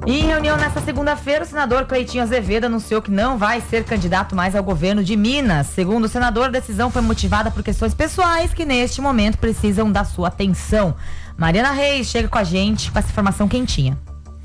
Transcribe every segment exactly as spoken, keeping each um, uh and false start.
E em reunião nesta segunda-feira, o senador Cleitinho Azevedo anunciou que não vai ser candidato mais ao governo de Minas. Segundo o senador, a decisão foi motivada por questões pessoais que neste momento precisam da sua atenção. Mariana Reis chega com a gente com essa informação quentinha.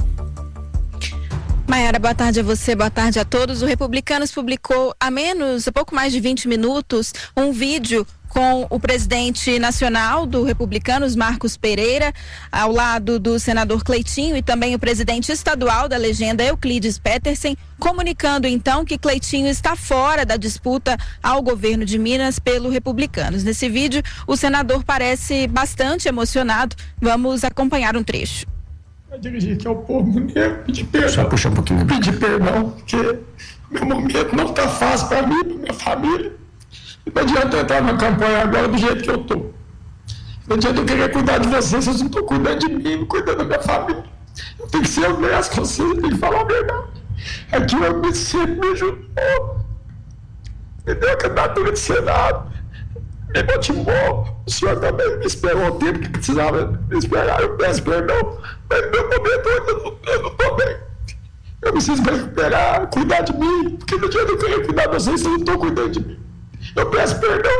Maiara, boa tarde a você, boa tarde a todos. O Republicanos publicou há menos, há pouco mais de vinte minutos, um vídeo com o presidente nacional do Republicanos, Marcos Pereira, ao lado do senador Cleitinho e também o presidente estadual da legenda, Euclides Petersen, comunicando então que Cleitinho está fora da disputa ao governo de Minas pelo Republicanos. Nesse vídeo, o senador parece bastante emocionado. Vamos acompanhar um trecho. Vai dirigir aqui ao povo mineiro, pedir perdão. Só puxa um pouquinho. Pedir perdão, porque meu momento não está fácil para mim, para minha família. Não adianta eu entrar na campanha agora do jeito que eu estou. Não adianta eu querer cuidar de vocês, vocês não estão cuidando de mim, não cuidando da minha família. Eu tenho que ser honesto com vocês, eu tenho que falar a verdade. Aqui o M C me ajudou, me deu a candidatura de Senado, me motivou. O senhor também me esperou o tempo que precisava me esperar. Eu peço perdão, mas no meu momento eu não estou bem. Eu preciso me recuperar, cuidar de mim, porque não adianta eu querer cuidar de vocês, vocês não estão cuidando de mim. Eu peço perdão.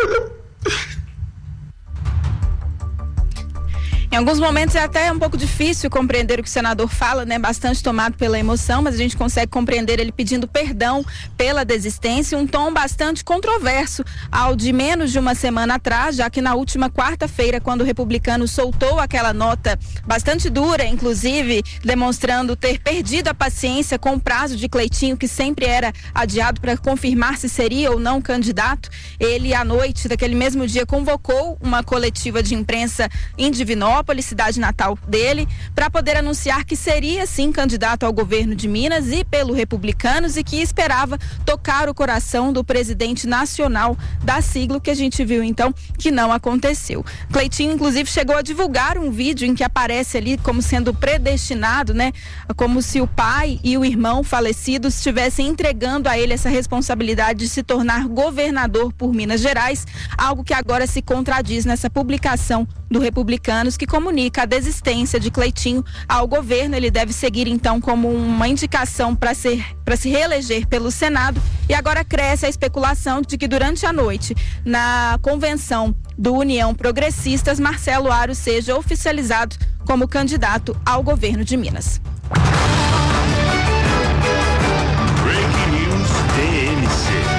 Em alguns momentos é até um pouco difícil compreender o que o senador fala, né? Bastante tomado pela emoção, mas a gente consegue compreender ele pedindo perdão pela desistência, um tom bastante controverso ao de menos de uma semana atrás, já que na última quarta-feira, quando o Republicano soltou aquela nota bastante dura, inclusive demonstrando ter perdido a paciência com o prazo de Cleitinho, que sempre era adiado para confirmar se seria ou não candidato, ele à noite daquele mesmo dia convocou uma coletiva de imprensa em Divinópolis, cidade natal dele, para poder anunciar que seria sim candidato ao governo de Minas e pelo Republicanos e que esperava tocar o coração do presidente nacional da sigla, que a gente viu então que não aconteceu. Cleitinho inclusive chegou a divulgar um vídeo em que aparece ali como sendo predestinado, né? Como se o pai e o irmão falecidos estivessem entregando a ele essa responsabilidade de se tornar governador por Minas Gerais, algo que agora se contradiz nessa publicação do Republicanos, que comunica a desistência de Cleitinho ao governo. Ele deve seguir então como uma indicação para ser para se reeleger pelo Senado, e agora cresce a especulação de que durante a noite, na convenção do União Progressistas, Marcelo Aro seja oficializado como candidato ao governo de Minas. Breaking News T M C.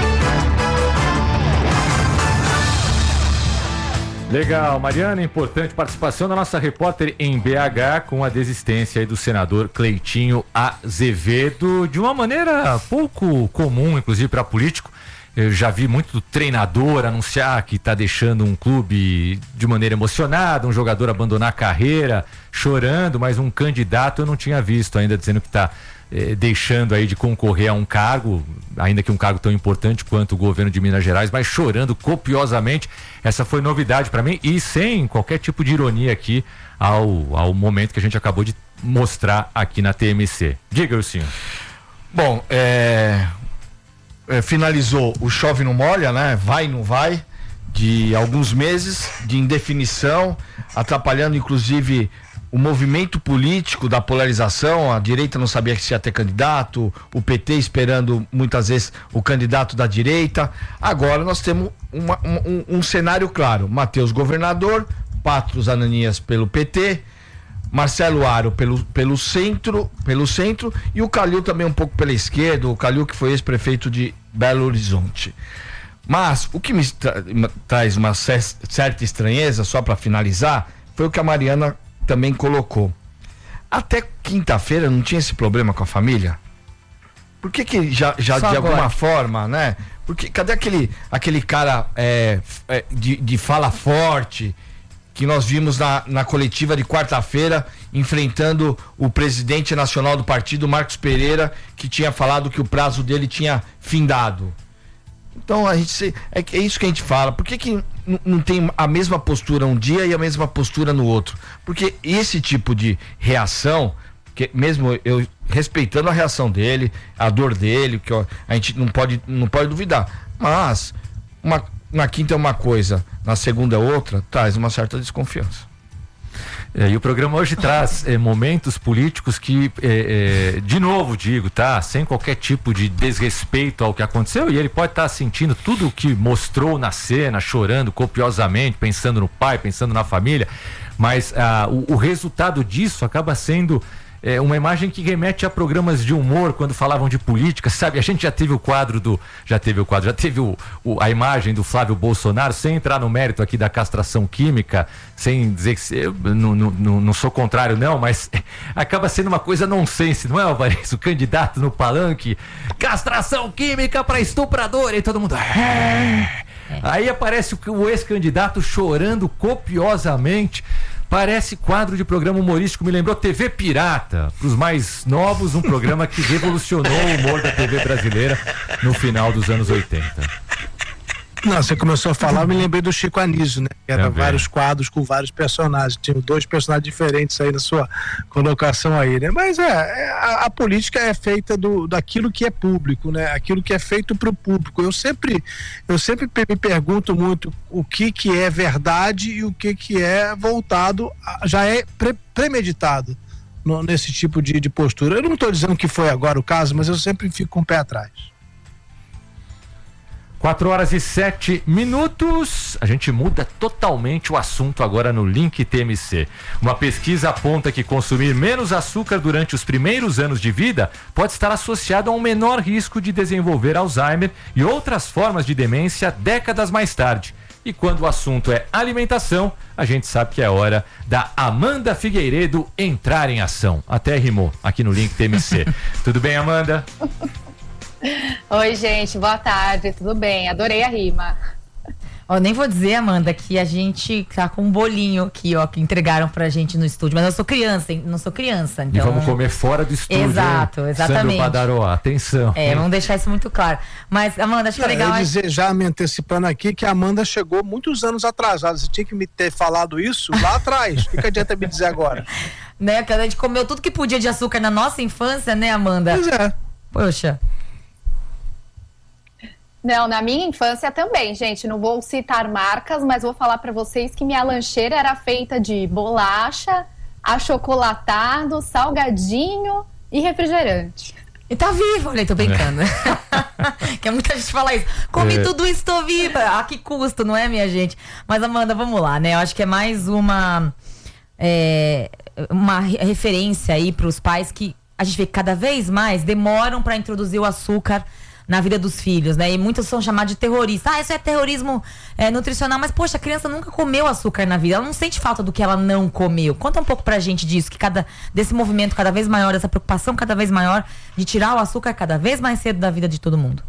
Legal, Mariana, importante participação da nossa repórter em B H com a desistência aí do senador Cleitinho Azevedo, de uma maneira pouco comum, inclusive para político. Eu já vi muito treinador anunciar que está deixando um clube de maneira emocionada, um jogador abandonar a carreira, chorando, mas um candidato eu não tinha visto ainda dizendo que está eh, deixando aí de concorrer a um cargo, ainda que um cargo tão importante quanto o governo de Minas Gerais, mas chorando copiosamente. Essa foi novidade para mim e sem qualquer tipo de ironia aqui ao, ao momento que a gente acabou de mostrar aqui na T M C. Diga, Ursinho. Bom, é... É, finalizou o chove não molha, né? Vai e não vai, de alguns meses de indefinição, atrapalhando inclusive o movimento político da polarização. A direita não sabia que se ia ter candidato, o P T esperando muitas vezes o candidato da direita. Agora nós temos uma, um, um cenário claro: Matheus governador, Patros Ananias pelo P T, Marcelo Aro pelo, pelo centro, pelo centro e o Calil também um pouco pela esquerda, o Calil que foi ex-prefeito de Belo Horizonte. Mas o que me tra- traz uma c- certa estranheza, só para finalizar, foi o que a Mariana também colocou. Até quinta-feira não tinha esse problema com a família? Por que que já, já de agora. alguma forma, né? Porque cadê aquele, aquele cara é, é, de, de fala forte que nós vimos na, na coletiva de quarta-feira, enfrentando o presidente nacional do partido, Marcos Pereira, que tinha falado que o prazo dele tinha findado? Então, a gente, é, é isso que a gente fala. Por que que n- não tem a mesma postura um dia e a mesma postura no outro? Porque esse tipo de reação, que mesmo eu respeitando a reação dele, a dor dele, que ó, a gente não pode, não pode duvidar, mas uma na quinta é uma coisa, na segunda é outra, traz uma certa desconfiança. É, e o programa hoje traz é, momentos políticos que, é, é, de novo digo, tá? Sem qualquer tipo de desrespeito ao que aconteceu, e ele pode estar tá sentindo tudo o que mostrou na cena, chorando copiosamente, pensando no pai, pensando na família, mas ah, o, o resultado disso acaba sendo É uma imagem que remete a programas de humor quando falavam de política, sabe? A gente já teve o quadro do, já teve o quadro, já teve o, o, a imagem do Flávio Bolsonaro, sem entrar no mérito aqui da castração química, sem dizer que eu não, não, não sou contrário não, mas acaba sendo uma coisa nonsense, não é, Alvarez? O candidato no palanque, castração química para estuprador, e todo mundo... É. Aí aparece o, o ex-candidato chorando copiosamente. Parece quadro de programa humorístico, me lembrou T V Pirata. Para os mais novos, um programa que revolucionou o humor da T V brasileira no final dos anos oitenta. Não, você começou a falar, eu me lembrei do Chico Anísio, né? Que era Também. vários quadros com vários personagens. Tinha dois personagens diferentes aí na sua colocação aí, né? Mas é, a, a política é feita do, daquilo que é público, né? Aquilo que é feito para o público. Eu sempre, eu sempre me pergunto muito o que que é verdade e o que que é voltado, a, já é pre, premeditado no, nesse tipo de, de postura. Eu não estou dizendo que foi agora o caso, mas eu sempre fico com o pé atrás. quatro horas e sete minutos. A gente muda totalmente o assunto agora no Link T M C. Uma pesquisa aponta que consumir menos açúcar durante os primeiros anos de vida pode estar associado a um menor risco de desenvolver Alzheimer e outras formas de demência décadas mais tarde. E quando o assunto é alimentação, a gente sabe que é hora da Amanda Figueiredo entrar em ação. Até rimou aqui no Link T M C. Tudo bem, Amanda? Oi, gente, boa tarde, tudo bem? Adorei a rima. Ó, nem vou dizer, Amanda, que a gente tá com um bolinho aqui, ó, que entregaram pra gente no estúdio, mas eu sou criança, hein? Não sou criança, então... E vamos comer fora do estúdio. Exato, hein? exatamente. Sandro Badaró, atenção. É, vamos deixar isso muito claro. Mas, Amanda, acho que é legal... Eu ia dizer, já me antecipando aqui, que a Amanda chegou muitos anos atrasada. Você tinha que me ter falado isso lá atrás. O que, que adianta me dizer agora? Né, que a gente comeu tudo que podia de açúcar na nossa infância, né, Amanda? Pois é. Poxa... Não, na minha infância também, gente, não vou citar marcas, mas vou falar pra vocês que minha lancheira era feita de bolacha, achocolatado, salgadinho e refrigerante. E tá viva, olha, tô brincando. É. Que muita gente fala isso. Comi é. tudo isso, tô viva. A que custo, não é, minha gente? Mas, Amanda, vamos lá, né? Eu acho que é mais uma, é, uma referência aí pros pais que a gente vê que cada vez mais demoram pra introduzir o açúcar na vida dos filhos, né? E muitos são chamados de terroristas. Ah, isso é terrorismo é, nutricional, mas poxa, a criança nunca comeu açúcar na vida, ela não sente falta do que ela não comeu. Conta um pouco pra gente disso, que cada, desse movimento cada vez maior, dessa preocupação cada vez maior de tirar o açúcar cada vez mais cedo da vida de todo mundo.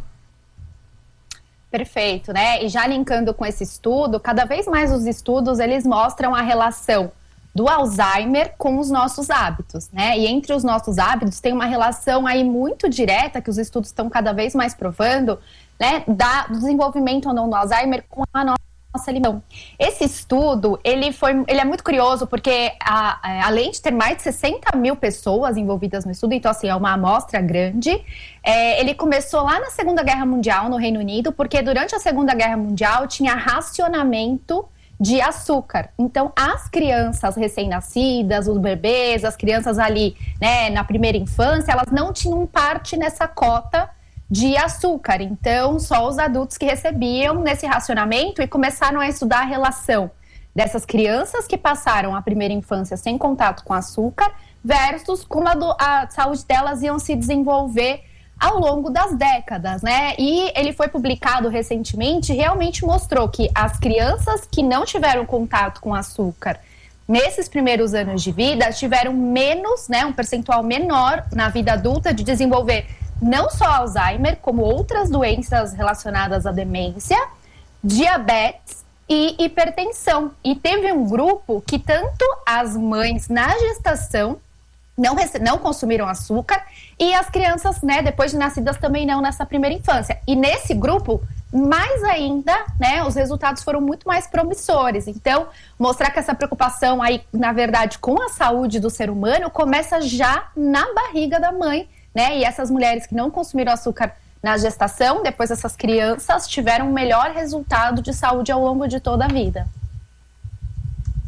Perfeito, né? E já linkando com esse estudo, cada vez mais os estudos, eles mostram a relação do Alzheimer com os nossos hábitos, né? E entre os nossos hábitos tem uma relação aí muito direta, que os estudos estão cada vez mais provando, né? Da, do desenvolvimento ou não do Alzheimer com a nossa alimentação. Esse estudo, ele, foi, ele é muito curioso, porque a, a, além de ter mais de sessenta mil pessoas envolvidas no estudo, então assim, é uma amostra grande, é, ele começou lá na Segunda Guerra Mundial, no Reino Unido, porque durante a Segunda Guerra Mundial tinha racionamento de açúcar. Então, as crianças recém-nascidas, os bebês, as crianças ali, né, na primeira infância, elas não tinham parte nessa cota de açúcar. Então, só os adultos que recebiam nesse racionamento e começaram a estudar a relação dessas crianças que passaram a primeira infância sem contato com açúcar versus como a, do, a saúde delas iam se desenvolver ao longo das décadas, né? E ele foi publicado recentemente, realmente mostrou que as crianças que não tiveram contato com açúcar nesses primeiros anos de vida tiveram menos, né, um percentual menor na vida adulta de desenvolver não só Alzheimer, como outras doenças relacionadas à demência, diabetes e hipertensão. E teve um grupo que tanto as mães na gestação Não, não consumiram açúcar e as crianças, né, depois de nascidas também não nessa primeira infância. E nesse grupo, mais ainda, né, os resultados foram muito mais promissores. Então, mostrar que essa preocupação aí, na verdade, com a saúde do ser humano começa já na barriga da mãe, né? E essas mulheres que não consumiram açúcar na gestação, depois essas crianças tiveram um melhor resultado de saúde ao longo de toda a vida.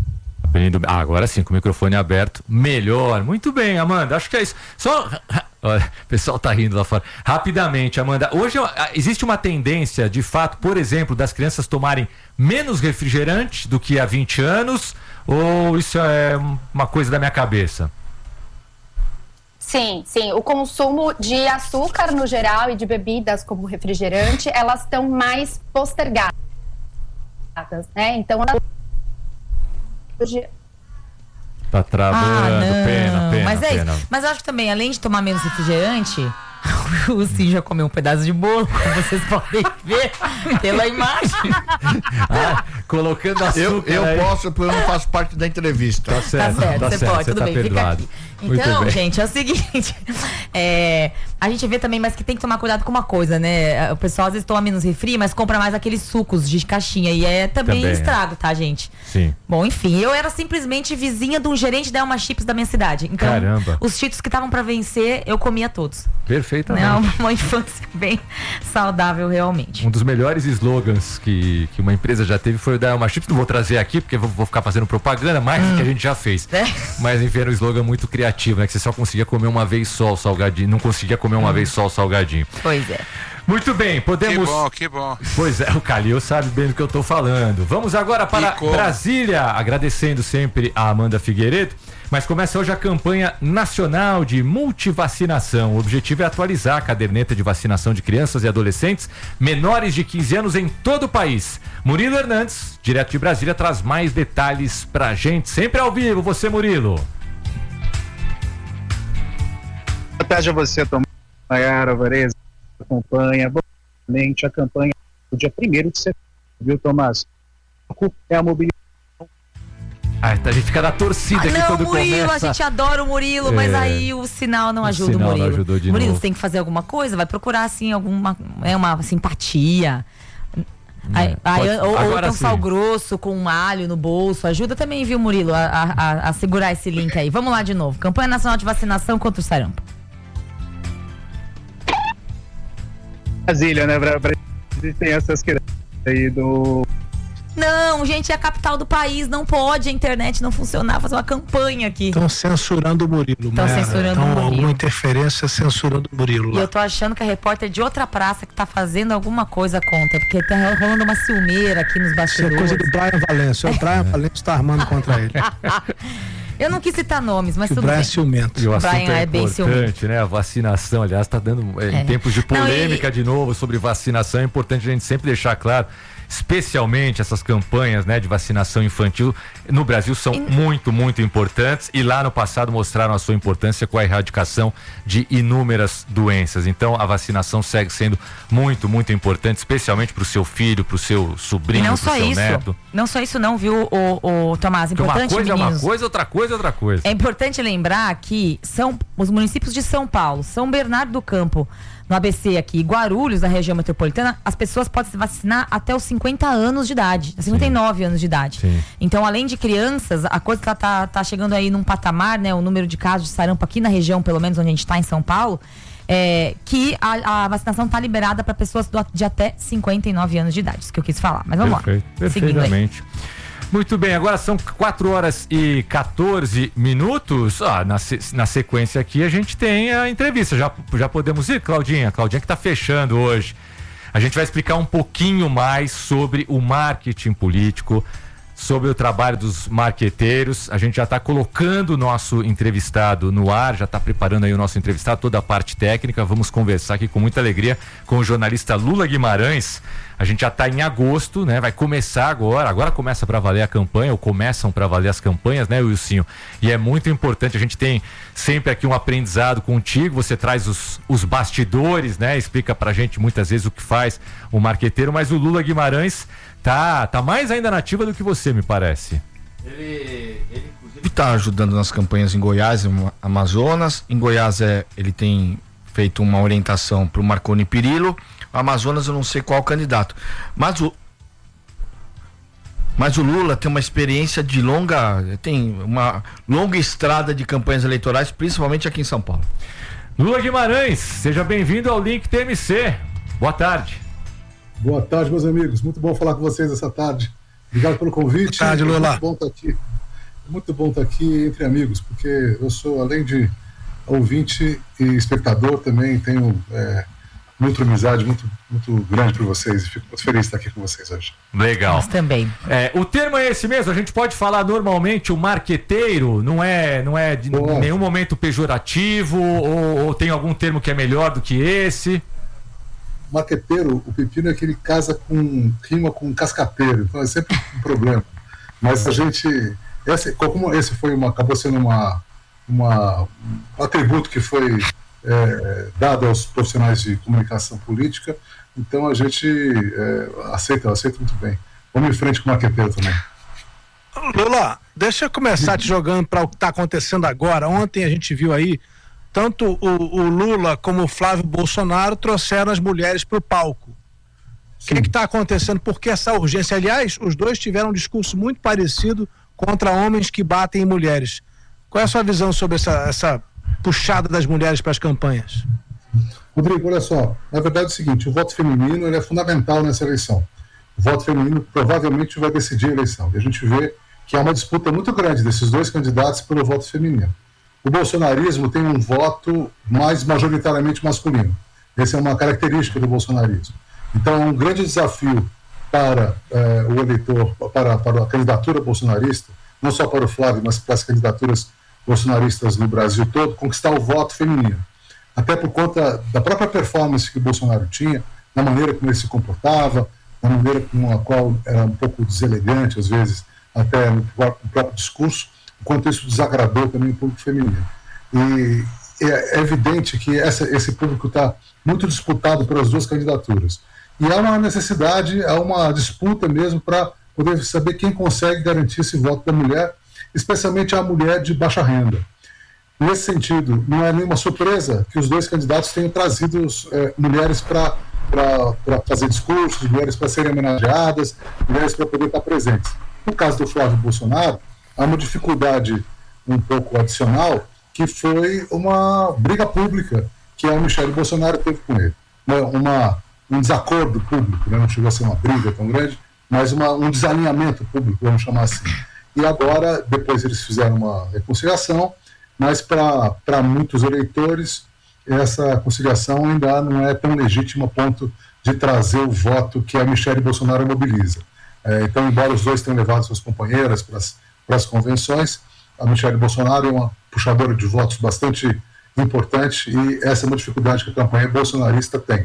Aprendendo. Ah, agora sim, com o microfone aberto, melhor. Muito bem, Amanda, acho que é isso. Só. Olha, o pessoal tá rindo lá fora. Rapidamente, Amanda, hoje existe uma tendência, de fato, por exemplo, das crianças tomarem menos refrigerante do que há vinte anos, ou isso é uma coisa da minha cabeça? Sim, sim. O consumo de açúcar no geral e de bebidas como refrigerante, elas estão mais postergadas, né? Então, hoje... Tá travando, ah, pena, pena, mas é pena. Isso. Mas eu acho que também, além de tomar menos refrigerante, o Sim já comeu um pedaço de bolo, como vocês podem ver pela imagem. Ah, colocando açúcar. Eu, eu aí. posso, porque eu não faço parte da entrevista. Tá certo, tá certo, tá você certo, pode, você tudo tá bem, perdoado. fica aqui. Então, gente, é o seguinte, é, a gente vê também, mas que tem que tomar cuidado com uma coisa, né? O pessoal às vezes toma menos refri, mas compra mais aqueles sucos de caixinha e é também, também estrago, é. tá, gente? Sim. Bom, enfim, eu era simplesmente vizinha de um gerente da Elma Chips da minha cidade. Então, caramba. Os Cheetos que estavam pra vencer, eu comia todos. Perfeitamente. Né? Uma, uma infância bem saudável, realmente. Um dos melhores slogans que, que uma empresa já teve foi o da Elma Chips. Não vou trazer aqui, porque vou, vou ficar fazendo propaganda, mais hum. do que a gente já fez. É. Mas, enfim, era um slogan muito criativo, né? Que você só conseguia comer uma vez só o salgadinho. Não conseguia comer uma hum. vez só o salgadinho. Pois é. Muito bem, podemos... Que bom, que bom. Pois é, o Calil sabe bem do que eu tô falando. Vamos agora para Brasília, agradecendo sempre a Amanda Figueiredo. Mas começa hoje a campanha nacional de multivacinação. O objetivo é atualizar a caderneta de vacinação de crianças e adolescentes menores de quinze anos em todo o país. Murilo Hernandes, direto de Brasília, traz mais detalhes pra gente. Sempre ao vivo, você, Murilo. Boa tarde a você, Tomás, Nayara, Varese, acompanha a campanha do dia primeiro de setembro, viu, Tomás? É a mobilização. Ah, a gente fica na torcida ah, aqui não, quando Murilo, começa. a gente adora o Murilo, é, mas aí o sinal não ajuda o, sinal o Murilo. Não ajudou de Murilo, novo. você tem que fazer alguma coisa, vai procurar assim alguma, é uma simpatia. Aí, aí, ou ou então sal grosso com um alho no bolso. Ajuda também, viu, Murilo, a, a, a segurar esse link aí. Vamos lá de novo. Campanha Nacional de Vacinação contra o sarampo. Brasília, né? Tem essas questões aí do... Não, gente, é a capital do país, não pode a internet não funcionar, fazer uma campanha aqui. Estão censurando o Murilo, Estão censurando o Murilo. Alguma interferência censurando o Murilo. E lá. Eu tô achando que a repórter de outra praça que tá fazendo alguma coisa contra, porque tá rolando uma ciumeira aqui nos bastidores. Isso é coisa do Brian Valência, o Brian Valência tá armando contra ele. Eu não quis citar nomes, mas que tudo o Brian bem. É ciumento. E o assunto Brian é, é bem importante, né? A vacinação, aliás, está dando é, é. em tempos de polêmica não, e... de novo sobre vacinação. É importante a gente sempre deixar claro, especialmente essas campanhas, né, de vacinação infantil no Brasil são e... muito, muito importantes e lá no passado mostraram a sua importância com a erradicação de inúmeras doenças. Então a vacinação segue sendo muito, muito importante, especialmente para o seu filho, para o seu sobrinho, para o seu isso. neto. Não só isso não, viu, o, o Tomás? Importante, uma coisa meninos, é uma coisa, outra coisa é outra coisa. É importante lembrar que são os municípios de São Paulo, São Bernardo do Campo, no A B C aqui, Guarulhos, na região metropolitana, as pessoas podem se vacinar até os cinquenta anos de idade, cinquenta e nove Sim. anos de idade. Sim. Então, além de crianças, a coisa tá, tá, tá chegando aí num patamar, né, o número de casos de sarampo aqui na região, pelo menos onde a gente está em São Paulo, é, que a, a vacinação está liberada para pessoas do, de até cinquenta e nove anos de idade, isso que eu quis falar. Mas vamos Perfeito, lá. Perfeitamente. Muito bem, agora são quatro horas e quatorze minutos. Ah, na, na sequência aqui a gente tem a entrevista. Já, já podemos ir, Claudinha? Claudinha que está fechando hoje. A gente vai explicar um pouquinho mais sobre o marketing político, sobre o trabalho dos marqueteiros. A gente já está colocando o nosso entrevistado no ar, já está preparando aí o nosso entrevistado, toda a parte técnica. Vamos conversar aqui com muita alegria com o jornalista Lula Guimarães. A gente já está em agosto, né? Vai começar agora, agora começa para valer a campanha, ou começam para valer as campanhas, né, Wilsinho? E é muito importante, a gente tem sempre aqui um aprendizado contigo, você traz os, os bastidores, né? Explica pra gente muitas vezes o que faz o marqueteiro, mas o Lula Guimarães tá, tá mais ainda nativa do que você, me parece. Ele, ele inclusive está ajudando nas campanhas em Goiás e Amazonas. Em Goiás é, ele tem feito uma orientação para o Marconi Perillo. Amazonas eu não sei qual candidato, mas o mas o Lula tem uma experiência de longa, tem uma longa estrada de campanhas eleitorais, principalmente aqui em São Paulo. Lula Guimarães, seja bem-vindo ao Link T M C. Boa tarde. Boa tarde, meus amigos. Muito bom falar com vocês essa tarde. Obrigado pelo convite. Boa tarde, Lula. Muito bom estar aqui. muito bom estar aqui entre amigos, porque eu sou, além de ouvinte e espectador, também tenho é, muita amizade, muito, muito grande por vocês, e fico muito feliz de estar aqui com vocês hoje. Legal. Nós também. É, o termo é esse mesmo, a gente pode falar normalmente o marqueteiro, não é, não é de Bom, nenhum momento pejorativo, ou, ou tem algum termo que é melhor do que esse? Marqueteiro, o pepino é que ele casa com, rima com cascateiro, então é sempre um problema. Mas a gente, esse, como esse foi uma, acabou sendo uma, uma, um atributo que foi é, dado aos profissionais de comunicação política, então a gente é, aceita, aceita muito bem. Vamos em frente com o marqueteiro também. Lula, deixa eu começar te jogando para o que está acontecendo agora. Ontem a gente viu aí, tanto o, o Lula como o Flávio Bolsonaro trouxeram as mulheres para o palco. O que está acontecendo? Por que essa urgência? Aliás, os dois tiveram um discurso muito parecido contra homens que batem em mulheres. Qual é a sua visão sobre essa, essa puxada das mulheres para as campanhas? Rodrigo, olha só, na verdade é o seguinte, o voto feminino ele é fundamental nessa eleição. O voto feminino provavelmente vai decidir a eleição. E a gente vê que há uma disputa muito grande desses dois candidatos pelo voto feminino. O bolsonarismo tem um voto mais majoritariamente masculino. Essa é uma característica do bolsonarismo. Então é um grande desafio para eh, o eleitor, para, para a candidatura bolsonarista, não só para o Flávio, mas para as candidaturas bolsonaristas no Brasil todo, conquistar o voto feminino. Até por conta da própria performance que o Bolsonaro tinha, na maneira como ele se comportava, na maneira com a qual era um pouco deselegante, às vezes, até no próprio discurso, enquanto isso desagradou também o público feminino. E é evidente que essa, esse público está muito disputado pelas duas candidaturas. E há uma necessidade, há uma disputa mesmo para poder saber quem consegue garantir esse voto da mulher, especialmente a mulher de baixa renda. Nesse sentido, não é nenhuma surpresa que os dois candidatos tenham trazido é, mulheres para fazer discursos, mulheres para serem homenageadas, mulheres para poder estar presentes. No caso do Flávio Bolsonaro, há uma dificuldade um pouco adicional, que foi uma briga pública que a Michele Bolsonaro teve com ele. Uma, uma, um desacordo público, né? Não chegou a ser uma briga tão grande, mas uma, um desalinhamento público, vamos chamar assim. E agora, depois eles fizeram uma reconciliação, mas para muitos eleitores, essa conciliação ainda não é tão legítima a ponto de trazer o voto que a Michele Bolsonaro mobiliza. É, então, embora os dois tenham levado suas companheiras para as convenções, a Michele Bolsonaro é uma puxadora de votos bastante importante e essa é uma dificuldade que a campanha bolsonarista tem.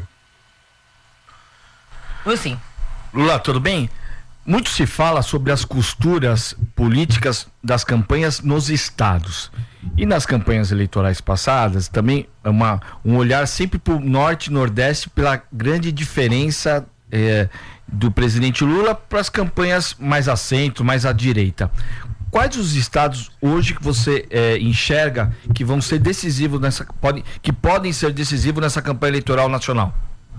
Sim. Lula, tudo bem? Muito se fala sobre as costuras políticas das campanhas nos estados. E nas campanhas eleitorais passadas, também uma, um olhar sempre para o norte e nordeste pela grande diferença eh, do presidente Lula para as campanhas mais a centro, mais à direita. Quais os estados hoje que você eh, enxerga que vão ser decisivos nessa, podem, que podem ser decisivos nessa campanha eleitoral nacional?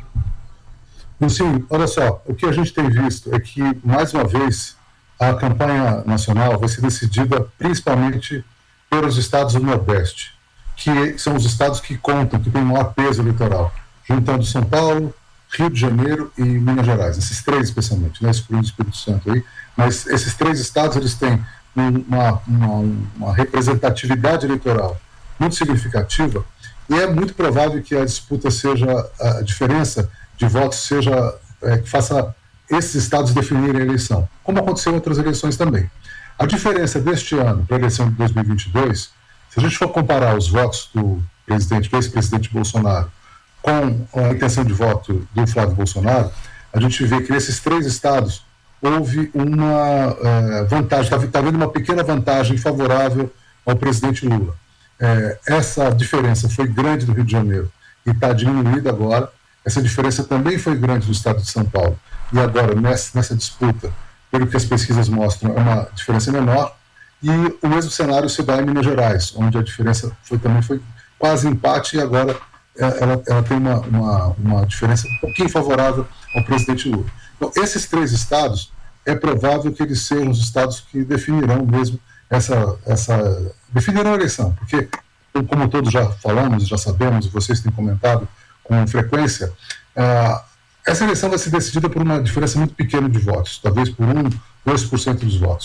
Sim, olha só, o que a gente tem visto é que, mais uma vez, a campanha nacional vai ser decidida principalmente pelos estados do Nordeste, que são os estados que contam, que têm maior peso eleitoral, juntando São Paulo, Rio de Janeiro e Minas Gerais, esses três especialmente, né, excluindo o Espírito Santo aí, mas esses três estados, eles têm uma, uma, uma representatividade eleitoral muito significativa e é muito provável que a disputa seja, a diferença de votos seja, é, que faça esses estados definirem a eleição, como aconteceu em outras eleições também. A diferença deste ano para a eleição de dois mil e vinte e dois, se a gente for comparar os votos do presidente, do ex-presidente Bolsonaro, com a intenção de voto do Flávio Bolsonaro, a gente vê que nesses três estados houve uma uh, vantagem, está tá vendo uma pequena vantagem favorável ao presidente Lula. É, essa diferença foi grande no Rio de Janeiro e está diminuída agora. Essa diferença também foi grande no estado de São Paulo. E agora, nessa, nessa disputa, pelo que as pesquisas mostram, é uma diferença menor. E o mesmo cenário se dá em Minas Gerais, onde a diferença foi, também foi quase empate e agora ela, ela tem uma, uma, uma diferença um pouquinho favorável ao presidente Lula. Então, esses três estados, é provável que eles sejam os estados que definirão mesmo essa, essa definirão a eleição, porque, como todos já falamos, já sabemos, e vocês têm comentado com frequência, uh, essa eleição vai ser decidida por uma diferença muito pequena de votos, talvez por um, dois por cento dos votos.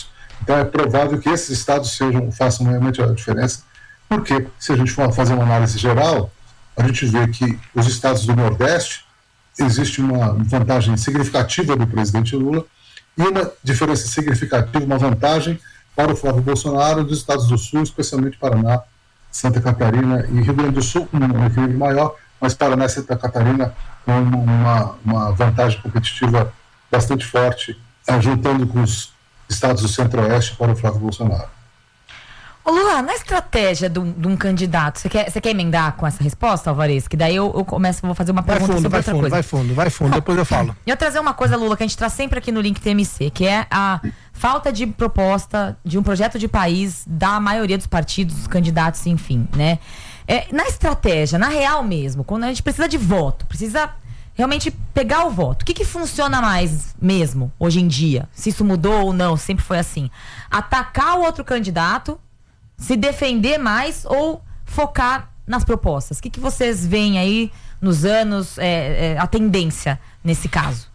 Então é provável que esses estados sejam, façam realmente a diferença, porque se a gente for fazer uma análise geral, a gente vê que os estados do Nordeste existe uma vantagem significativa do presidente Lula e uma diferença significativa, uma vantagem para o Flávio Bolsonaro dos estados do Sul, especialmente Paraná, Santa Catarina e Rio Grande do Sul, com um equilíbrio maior, mas Paraná e Santa Catarina com uma, uma vantagem competitiva bastante forte, juntando com os estados do Centro-Oeste para o Flávio Bolsonaro. Ô Lula, na estratégia de um, de um candidato, você quer, você quer emendar com essa resposta, Alvarez? Que daí eu, eu começo, vou fazer uma pergunta vai fundo, sobre vai outra fundo, coisa. Vai fundo, vai fundo, depois eu falo. E eu trazer uma coisa, Lula, que a gente traz sempre aqui no Link T M C, que é a falta de proposta de um projeto de país da maioria dos partidos, dos candidatos, enfim, né? É, na estratégia, na real mesmo, quando a gente precisa de voto, precisa realmente pegar o voto, o que que funciona mais mesmo, hoje em dia? Se isso mudou ou não, sempre foi assim. Atacar o outro candidato, se defender mais ou focar nas propostas? O que que vocês veem aí nos anos, é, é, a tendência nesse caso?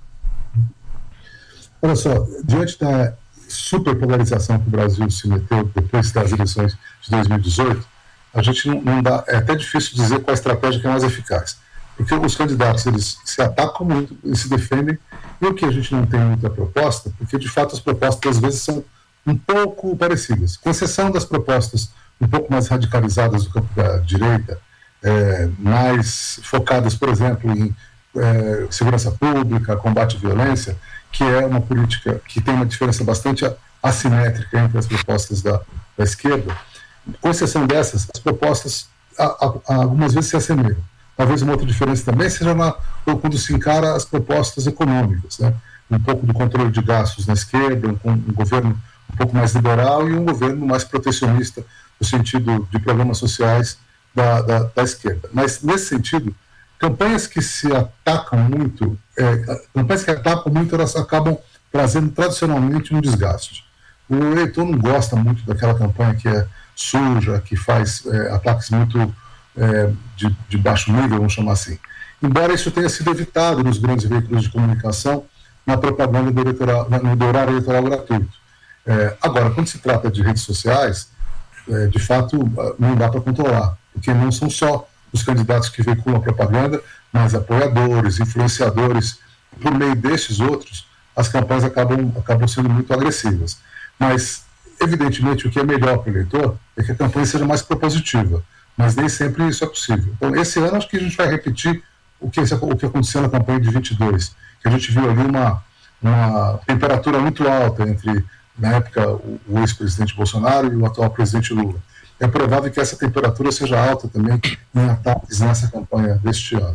Olha só, diante da superpolarização que o Brasil se meteu depois das eleições de dois mil e dezoito, a gente não, não dá, é até difícil dizer qual a estratégia que é mais eficaz, porque os candidatos eles se atacam muito, eles se defendem, e o que a gente não tem muita proposta, porque de fato as propostas às vezes são um pouco parecidas, com exceção das propostas um pouco mais radicalizadas do campo da direita, é, mais focadas, por exemplo, em é, segurança pública, combate à violência, que é uma política que tem uma diferença bastante assimétrica entre as propostas da, da esquerda. Com exceção dessas, as propostas a, a, a, algumas vezes se assemelham. Talvez uma outra diferença também seja na, quando se encara as propostas econômicas, né? Um pouco do controle de gastos na esquerda, um, um governo um pouco mais liberal e um governo mais protecionista no sentido de programas sociais da, da, da esquerda. Mas, nesse sentido, campanhas que se atacam muito, é, campanhas que atacam muito, elas acabam trazendo tradicionalmente um desgaste. O eleitor não gosta muito daquela campanha que é suja, que faz é, ataques muito é, de, de baixo nível, vamos chamar assim. Embora isso tenha sido evitado nos grandes veículos de comunicação, na propaganda do, eleitoral, do horário eleitoral gratuito. É, agora, quando se trata de redes sociais, é, de fato, não dá para controlar, porque não são só os candidatos que veiculam propaganda, mas apoiadores, influenciadores. Por meio desses outros, as campanhas acabam, acabam sendo muito agressivas. Mas, evidentemente, o que é melhor para o eleitor é que a campanha seja mais propositiva, mas nem sempre isso é possível. Então, esse ano, acho que a gente vai repetir o que, o que aconteceu na campanha de vinte e dois, que a gente viu ali uma, uma temperatura muito alta entre, na época, o, o ex-presidente Bolsonaro e o atual presidente Lula. É provável que essa temperatura seja alta também em ataques nessa campanha deste ano.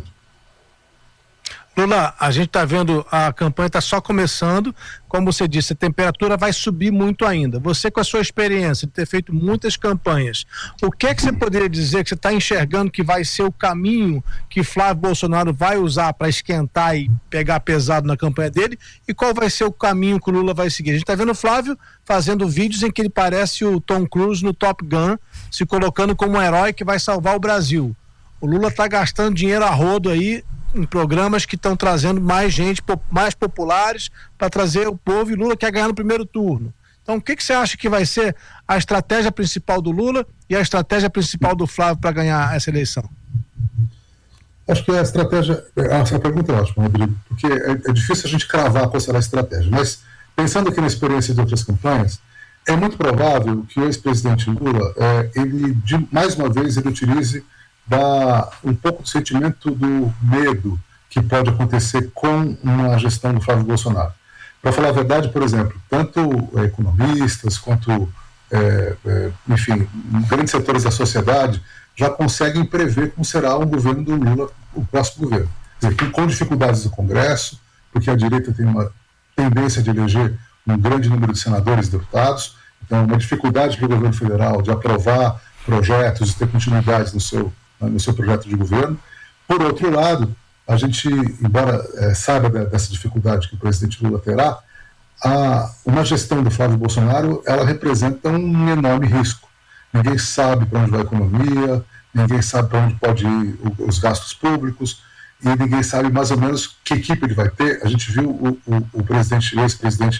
Lula, a gente está vendo, a campanha está só começando, como você disse, a temperatura vai subir muito ainda. Você, com a sua experiência de ter feito muitas campanhas, o que é que você poderia dizer que você está enxergando que vai ser o caminho que Flávio Bolsonaro vai usar para esquentar e pegar pesado na campanha dele, e qual vai ser o caminho que o Lula vai seguir? A gente está vendo o Flávio fazendo vídeos em que ele parece o Tom Cruise no Top Gun, se colocando como um herói que vai salvar o Brasil. O Lula está gastando dinheiro a rodo aí em programas que estão trazendo mais gente, mais populares, para trazer o povo, e Lula quer ganhar no primeiro turno. Então, o que, que você acha que vai ser a estratégia principal do Lula e a estratégia principal do Flávio para ganhar essa eleição? Acho que a estratégia... Essa pergunta é ótima, Rodrigo, porque é, é difícil a gente cravar qual será a estratégia, mas pensando aqui na experiência de outras campanhas, é muito provável que o ex-presidente Lula, é, ele, de, mais uma vez, ele utilize dá um pouco do sentimento do medo que pode acontecer com uma gestão do Flávio Bolsonaro. Para falar a verdade, por exemplo, tanto é, economistas quanto, é, é, enfim, grandes setores da sociedade já conseguem prever como será o governo do Lula, o próximo governo. Quer dizer, com dificuldades do Congresso, porque a direita tem uma tendência de eleger um grande número de senadores e deputados, então uma dificuldade para o governo federal de aprovar projetos e ter continuidade no seu no seu projeto de governo. Por outro lado, a gente, embora é, saiba da, dessa dificuldade que o presidente Lula terá, a, uma gestão do Flávio Bolsonaro, ela representa um enorme risco. Ninguém sabe para onde vai a economia, ninguém sabe para onde pode ir o, os gastos públicos, e ninguém sabe mais ou menos que equipe ele vai ter. A gente viu o, o, o presidente, o ex-presidente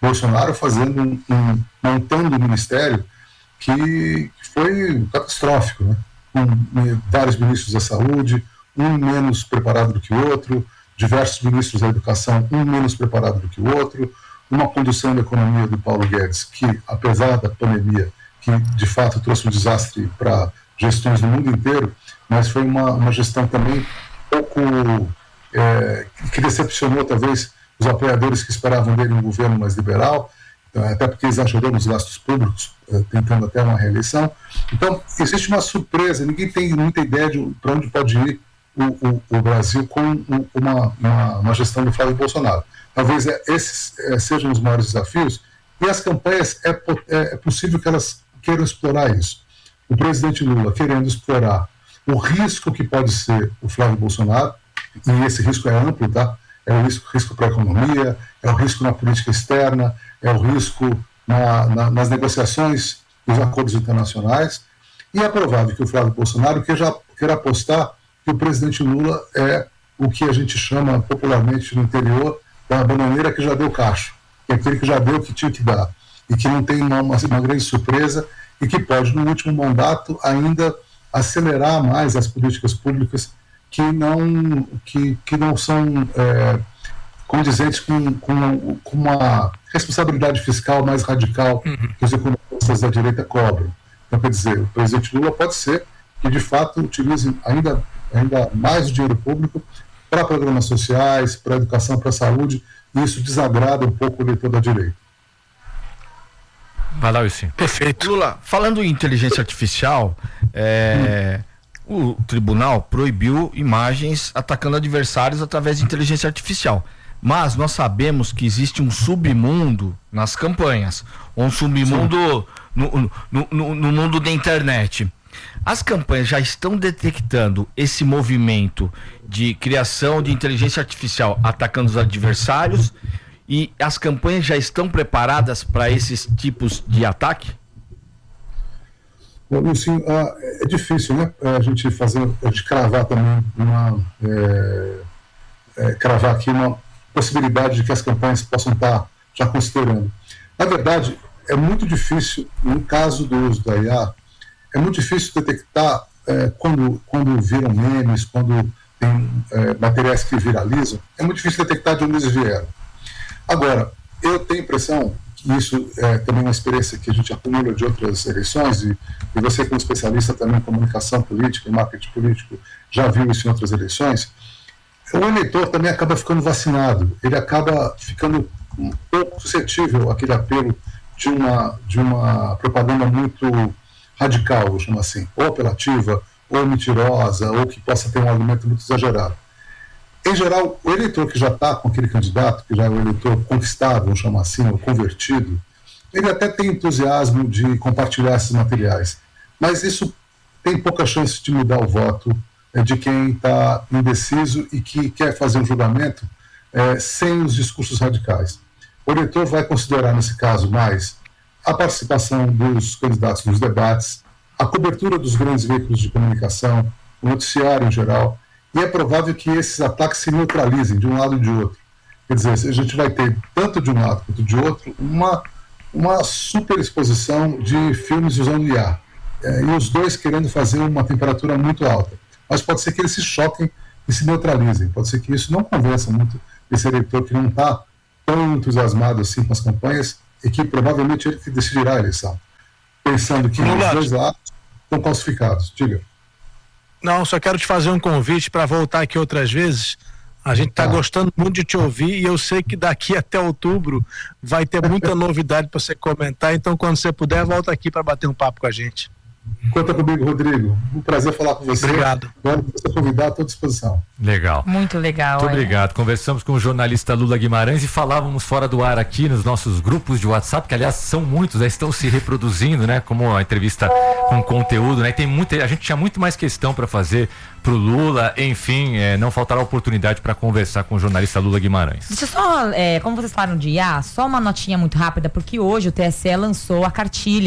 Bolsonaro fazendo um, um, montando um ministério que foi catastrófico, né? Com vários ministros da saúde, um menos preparado do que o outro, diversos ministros da educação, um menos preparado do que o outro, uma condução da economia do Paulo Guedes, que, apesar da pandemia, que de fato trouxe um desastre para gestões no mundo inteiro, mas foi uma, uma gestão também pouco, é, que decepcionou talvez os apoiadores que esperavam dele um governo mais liberal, até porque exagerou nos gastos públicos, tentando até uma reeleição. Então, existe uma surpresa, ninguém tem muita ideia de para onde pode ir o, o, o Brasil com uma, uma, uma gestão do Flávio Bolsonaro. Talvez esses é, sejam os maiores desafios, e as campanhas, é, é possível que elas queiram explorar isso. O presidente Lula querendo explorar o risco que pode ser o Flávio Bolsonaro, e esse risco é amplo, tá? É o risco, risco para a economia, é o risco na política externa, é o risco na, na, nas negociações dos acordos internacionais, e é provável que o Flávio Bolsonaro queira, queira apostar que o presidente Lula é o que a gente chama popularmente no interior da bananeira que já deu cacho, que é aquele que já deu o que tinha que dar, e que não tem uma, uma, uma grande surpresa, e que pode, no último mandato, ainda acelerar mais as políticas públicas que não, que, que não são é, condizentes com, com, com uma responsabilidade fiscal mais radical que os economistas da direita cobram. Então, quer dizer, o presidente Lula pode ser que, de fato, utilize ainda, ainda mais o dinheiro público para programas sociais, para educação, para saúde, e isso desagrada um pouco o eleitor da direita. Vai lá, Wilson. Perfeito. Lula, falando em inteligência artificial, é, hum. o tribunal proibiu imagens atacando adversários através de inteligência artificial. Mas nós sabemos que existe um submundo nas campanhas, um submundo no, no, no, no mundo da internet. As campanhas já estão detectando esse movimento de criação de inteligência artificial atacando os adversários, e as campanhas já estão preparadas para esses tipos de ataque? Bom, assim, é difícil, né? A gente fazer, a gente cravar também uma, é, é, cravar aqui uma possibilidade de que as campanhas possam estar já considerando. Na verdade, é muito difícil, no caso do uso da I A, é muito difícil detectar é, quando, quando viram memes, quando tem é, materiais que viralizam, é muito difícil detectar de onde eles vieram. Agora, eu tenho a impressão que isso é também uma experiência que a gente acumula de outras eleições, e, e você, como especialista também em comunicação política e marketing político, já viu isso em outras eleições. O eleitor também acaba ficando vacinado, ele acaba ficando um pouco suscetível àquele apelo de uma, de uma propaganda muito radical, vou chamar assim, ou apelativa, ou mentirosa, ou que possa ter um argumento muito exagerado. Em geral, o eleitor que já está com aquele candidato, que já é o eleitor conquistado, vamos chamar assim, ou convertido, ele até tem entusiasmo de compartilhar esses materiais, mas isso tem pouca chance de mudar o voto é, de quem está indeciso e que quer fazer um julgamento é, sem os discursos radicais. O eleitor vai considerar, nesse caso, mais a participação dos candidatos nos debates, a cobertura dos grandes veículos de comunicação, o noticiário em geral, e é provável que esses ataques se neutralizem de um lado e de outro. Quer dizer, a gente vai ter, tanto de um lado quanto de outro, uma, uma superexposição de filmes usando I A. É, e os dois querendo fazer uma temperatura muito alta. Mas pode ser que eles se choquem e se neutralizem. Pode ser que isso não convença muito esse eleitor que não está tão entusiasmado assim com as campanhas, e que provavelmente ele que decidirá a eleição, pensando que os dois lados estão falsificados. Diga. Não, só quero te fazer um convite para voltar aqui outras vezes. A gente está ah. gostando muito de te ouvir, e eu sei que daqui até outubro vai ter muita novidade para você comentar, então quando você puder, volta aqui para bater um papo com a gente. Conta comigo, Rodrigo. Um prazer falar com você. Obrigado. Quando você convidar, estou à disposição. Legal. Muito legal. Muito olha. obrigado. Conversamos com o jornalista Lula Guimarães e falávamos fora do ar aqui nos nossos grupos de WhatsApp, que aliás são muitos, né? Estão se reproduzindo, né? Como a entrevista com conteúdo, né? Tem muita, a gente tinha muito mais questão para fazer pro Lula, enfim, é, não faltará oportunidade para conversar com o jornalista Lula Guimarães. Deixa eu só, é, como vocês falaram de I A, só uma notinha muito rápida, porque hoje o T S E lançou a cartilha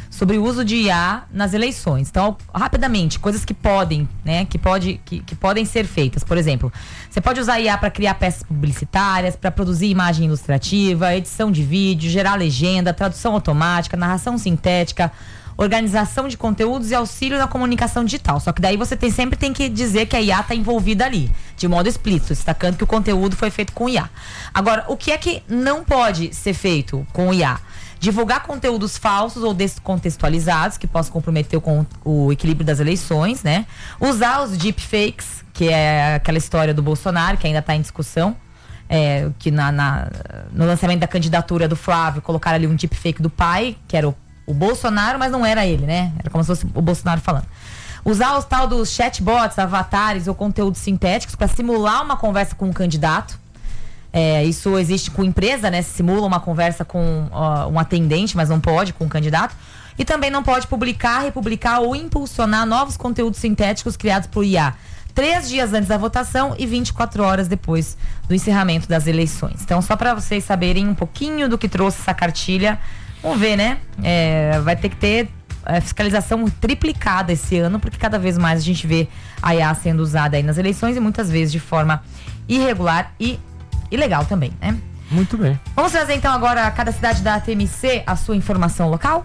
sobre o uso de I A nas eleições. Então, rapidamente, coisas que podem, né, que, pode, que, que podem ser feitas. Por exemplo, você pode usar I A para criar peças publicitárias, para produzir imagem ilustrativa, edição de vídeo, gerar legenda, tradução automática, narração sintética, organização de conteúdos e auxílio na comunicação digital. Só que daí você tem, sempre tem que dizer que a I A está envolvida ali, de modo explícito, destacando que o conteúdo foi feito com I A. Agora, o que é que não pode ser feito com I A? Divulgar conteúdos falsos ou descontextualizados que possam comprometer o, o equilíbrio das eleições, né? Usar os deepfakes, que é aquela história do Bolsonaro, que ainda está em discussão, é, que na, na, no lançamento da candidatura do Flávio, colocaram ali um deepfake do pai, que era o, o Bolsonaro, mas não era ele, né? Era como se fosse o Bolsonaro falando. Usar os tal dos chatbots, avatares ou conteúdos sintéticos para simular uma conversa com um candidato. É, isso existe com empresa, né? Se simula uma conversa com ó, um atendente, mas não pode com um candidato. E também não pode publicar, republicar ou impulsionar novos conteúdos sintéticos criados por I A três dias antes da votação e vinte e quatro horas depois do encerramento das eleições. Então, só para vocês saberem um pouquinho do que trouxe essa cartilha, vamos ver, né? É, vai ter que ter é, fiscalização triplicada esse ano, porque cada vez mais a gente vê a I A sendo usada aí nas eleições e muitas vezes de forma irregular e E legal também, né? Muito bem. Vamos trazer então agora a cada cidade da T M C a sua informação local?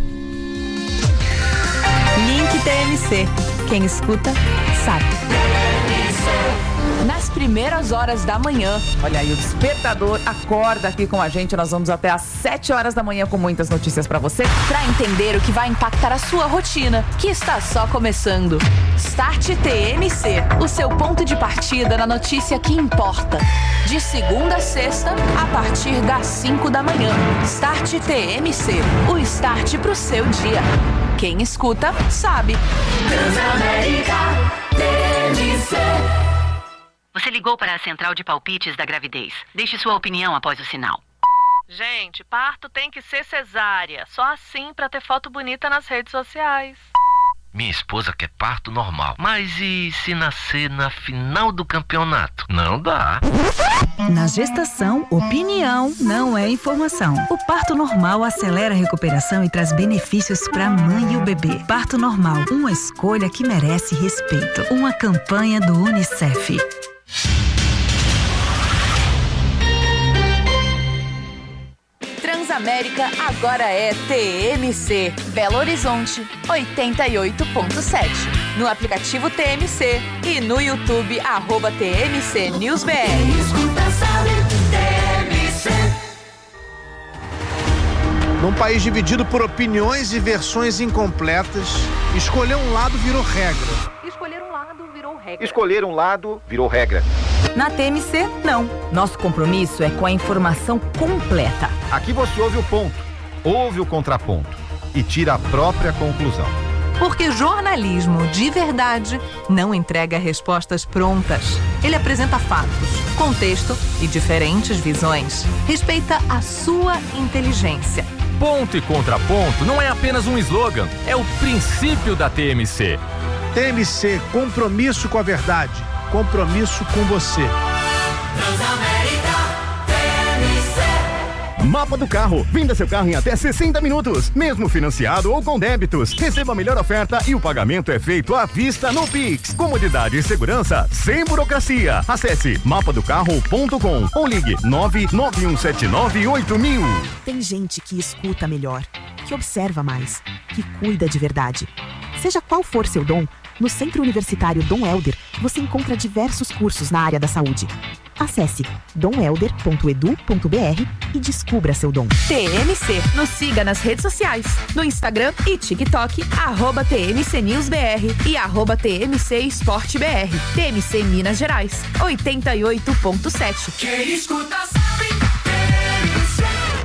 Link T M C. Quem escuta, sabe. Nas primeiras horas da manhã. Olha aí, o despertador acorda aqui com a gente. Nós vamos até às sete horas da manhã com muitas notícias pra você. Pra entender o que vai impactar a sua rotina, que está só começando. Start T M C, o seu ponto de partida na notícia que importa. De segunda a sexta, a partir das cinco da manhã. Start T M C, o start pro seu dia. Quem escuta, sabe. Transamérica T M C. Você ligou para a central de palpites da gravidez. Deixe sua opinião após o sinal. Gente, parto tem que ser cesárea. Só assim para ter foto bonita nas redes sociais. Minha esposa quer parto normal. Mas e se nascer na final do campeonato? Não dá. Na gestação, opinião não é informação. O parto normal acelera a recuperação e traz benefícios para a mãe e o bebê. Parto normal, uma escolha que merece respeito. Uma campanha do Unicef. Transamérica agora é T M C, Belo Horizonte, oitenta e oito ponto sete. No aplicativo T M C e no YouTube, arroba T M C News B R. Escuta, sabe, T M C. Num país dividido por opiniões e versões incompletas, escolher um lado virou regra. Escolher um lado virou regra. Escolher um lado virou regra. Na T M C, não. Nosso compromisso é com a informação completa. Aqui você ouve o ponto, ouve o contraponto e tira a própria conclusão. Porque jornalismo de verdade não entrega respostas prontas. Ele apresenta fatos, contexto e diferentes visões. Respeita a sua inteligência. Ponto e contraponto não é apenas um slogan, é o princípio da T M C. T M C, compromisso com a verdade, compromisso com você. Transamérica T M C. Mapa do carro. Venda seu carro em até sessenta minutos, mesmo financiado ou com débitos. Receba a melhor oferta e o pagamento é feito à vista no Pix. Comodidade e segurança sem burocracia. Acesse mapa do carro ponto com ou ligue nove nove um sete nove oito mil. Tem gente que escuta melhor, que observa mais, que cuida de verdade. Seja qual for seu dom, no Centro Universitário Dom Helder, você encontra diversos cursos na área da saúde. Acesse dom helder ponto edu ponto br e descubra seu dom. T M C, nos siga nas redes sociais, no Instagram e TikTok, arroba T M C News B R e arroba T M C Esporte B R. T M C Minas Gerais, oitenta e oito ponto sete. Quem escuta sabe, T M C.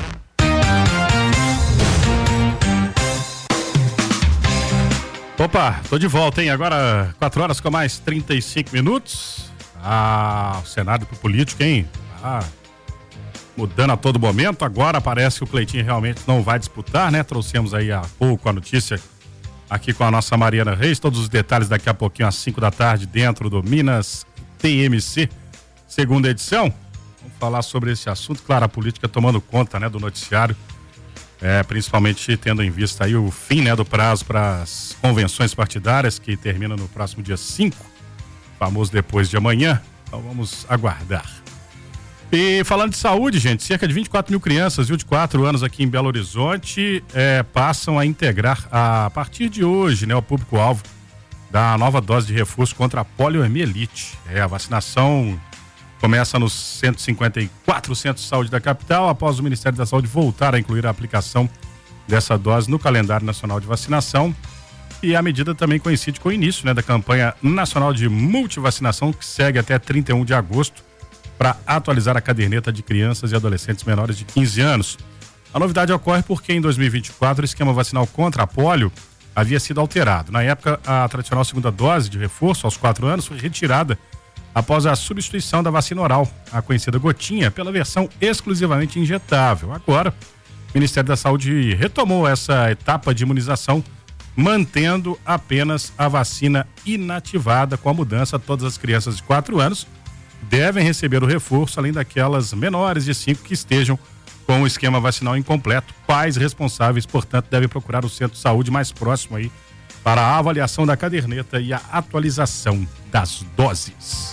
Opa, tô de volta, hein? Agora quatro horas com mais trinta e cinco minutos. Ah, o cenário pro político, hein? Ah, mudando a todo momento. Agora parece que o Cleitinho realmente não vai disputar, né? Trouxemos aí há pouco a notícia aqui com a nossa Mariana Reis. Todos os detalhes daqui a pouquinho às cinco da tarde dentro do Minas T M C, segunda edição. Vamos falar sobre esse assunto. Claro, a política tomando conta, né, do noticiário É, principalmente tendo em vista aí o fim, né, do prazo para as convenções partidárias, que termina no próximo dia cinco, famoso depois de amanhã. Então vamos aguardar. E falando de saúde, gente, cerca de vinte e quatro mil crianças, viu, de quatro anos aqui em Belo Horizonte, é, passam a integrar a, a partir de hoje, né, o público-alvo da nova dose de reforço contra a poliomielite. É, a vacinação começa nos cento e cinquenta e quatro centros de saúde da capital, após o Ministério da Saúde voltar a incluir a aplicação dessa dose no calendário nacional de vacinação. E a medida também coincide com o início, né, da campanha nacional de multivacinação, que segue até trinta e um de agosto, para atualizar a caderneta de crianças e adolescentes menores de quinze anos. A novidade ocorre porque em dois mil e vinte e quatro o esquema vacinal contra a polio havia sido alterado. Na época, a tradicional segunda dose de reforço aos quatro anos foi retirada após a substituição da vacina oral, a conhecida gotinha, pela versão exclusivamente injetável. Agora, o Ministério da Saúde retomou essa etapa de imunização, mantendo apenas a vacina inativada. Com a mudança, todas as crianças de quatro anos devem receber o reforço, além daquelas menores de cinco que estejam com o esquema vacinal incompleto. Pais responsáveis, portanto, devem procurar o centro de saúde mais próximo aí para a avaliação da caderneta e a atualização das doses.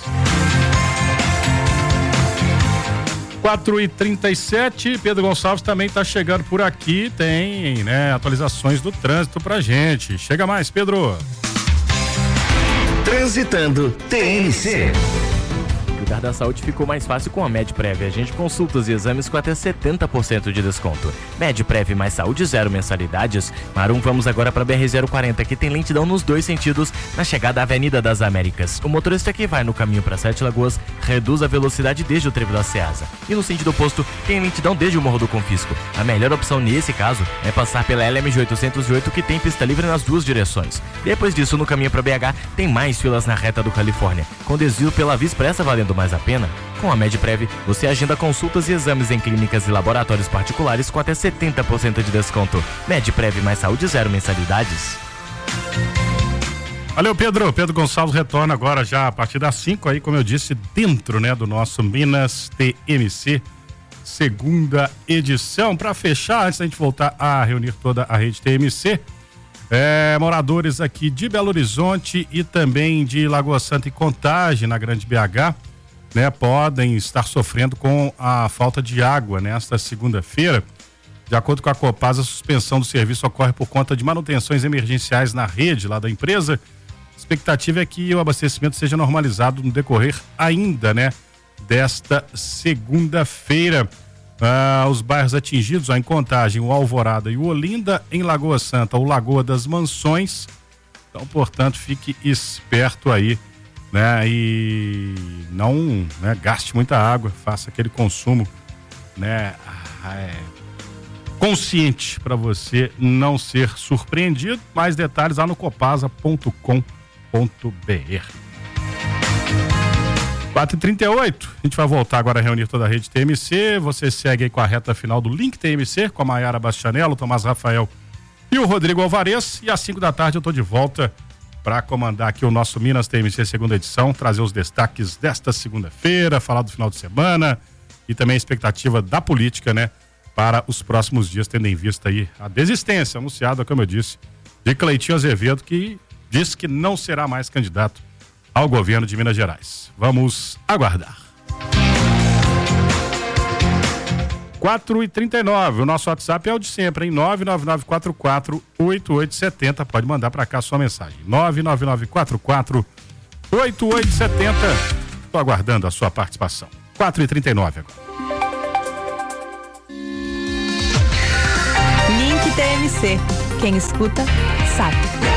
quatro e trinta e sete, Pedro Gonçalves também está chegando por aqui, tem, né, atualizações do trânsito pra gente. Chega mais, Pedro. Transitando T N C. Cuidar da saúde ficou mais fácil com a Medprev. A gente consultas e exames com até setenta por cento de desconto. Medprev mais saúde, zero mensalidades. Marum, vamos agora para B R zero quarenta, que tem lentidão nos dois sentidos, na chegada à Avenida das Américas. O motorista que vai no caminho para Sete Lagoas reduz a velocidade desde o trevo da Ceasa. E no sentido oposto, tem lentidão desde o Morro do Confisco. A melhor opção nesse caso é passar pela L M G oitocentos e oito, que tem pista livre nas duas direções. Depois disso, no caminho para B H, tem mais filas na reta do Califórnia, com desvio pela Via Expressa valendo mais a pena. Com a Medprev, você agenda consultas e exames em clínicas e laboratórios particulares com até setenta por cento de desconto. Medprev mais saúde, zero mensalidades. Valeu, Pedro. Pedro Gonçalves retorna agora já a partir das cinco aí, como eu disse, dentro, né, do nosso Minas T M C, segunda edição. Para fechar, antes da gente voltar a reunir toda a rede T M C, É, moradores aqui de Belo Horizonte e também de Lagoa Santa e Contagem, na Grande B H, né, podem estar sofrendo com a falta de água nesta segunda-feira. De acordo com a Copasa, a suspensão do serviço ocorre por conta de manutenções emergenciais na rede lá da empresa. A expectativa é que o abastecimento seja normalizado no decorrer ainda, né, desta segunda-feira. Ah, os bairros atingidos, ó, em Contagem, o Alvorada e o Olinda, em Lagoa Santa, o Lagoa das Mansões. Então, portanto, fique esperto aí, né? E não, né, gaste muita água, faça aquele consumo, né, é, consciente, para você não ser surpreendido. Mais detalhes lá no copasa ponto com ponto b r. quatro e trinta e oito, a gente vai voltar agora a reunir toda a rede T M C. Você segue aí com a reta final do Link T M C, com a Maiara Bastianello, o Tomás Rafael e o Rodrigo Alvarez. E às cinco da tarde eu tô de volta para comandar aqui o nosso Minas T M C segunda edição, trazer os destaques desta segunda-feira, falar do final de semana e também a expectativa da política, né, para os próximos dias, tendo em vista aí a desistência anunciada, como eu disse, de Cleitinho Azevedo, que disse que não será mais candidato ao governo de Minas Gerais. Vamos aguardar. quatro e trinta e nove, o nosso WhatsApp é o de sempre, hein? nove nove nove quatro quatro oito oito sete zero. Pode mandar para cá a sua mensagem. nove nove nove quatro quatro oito oito sete zero. Estou aguardando a sua participação. quatro e trinta e nove agora. Link T M C. Quem escuta, sabe.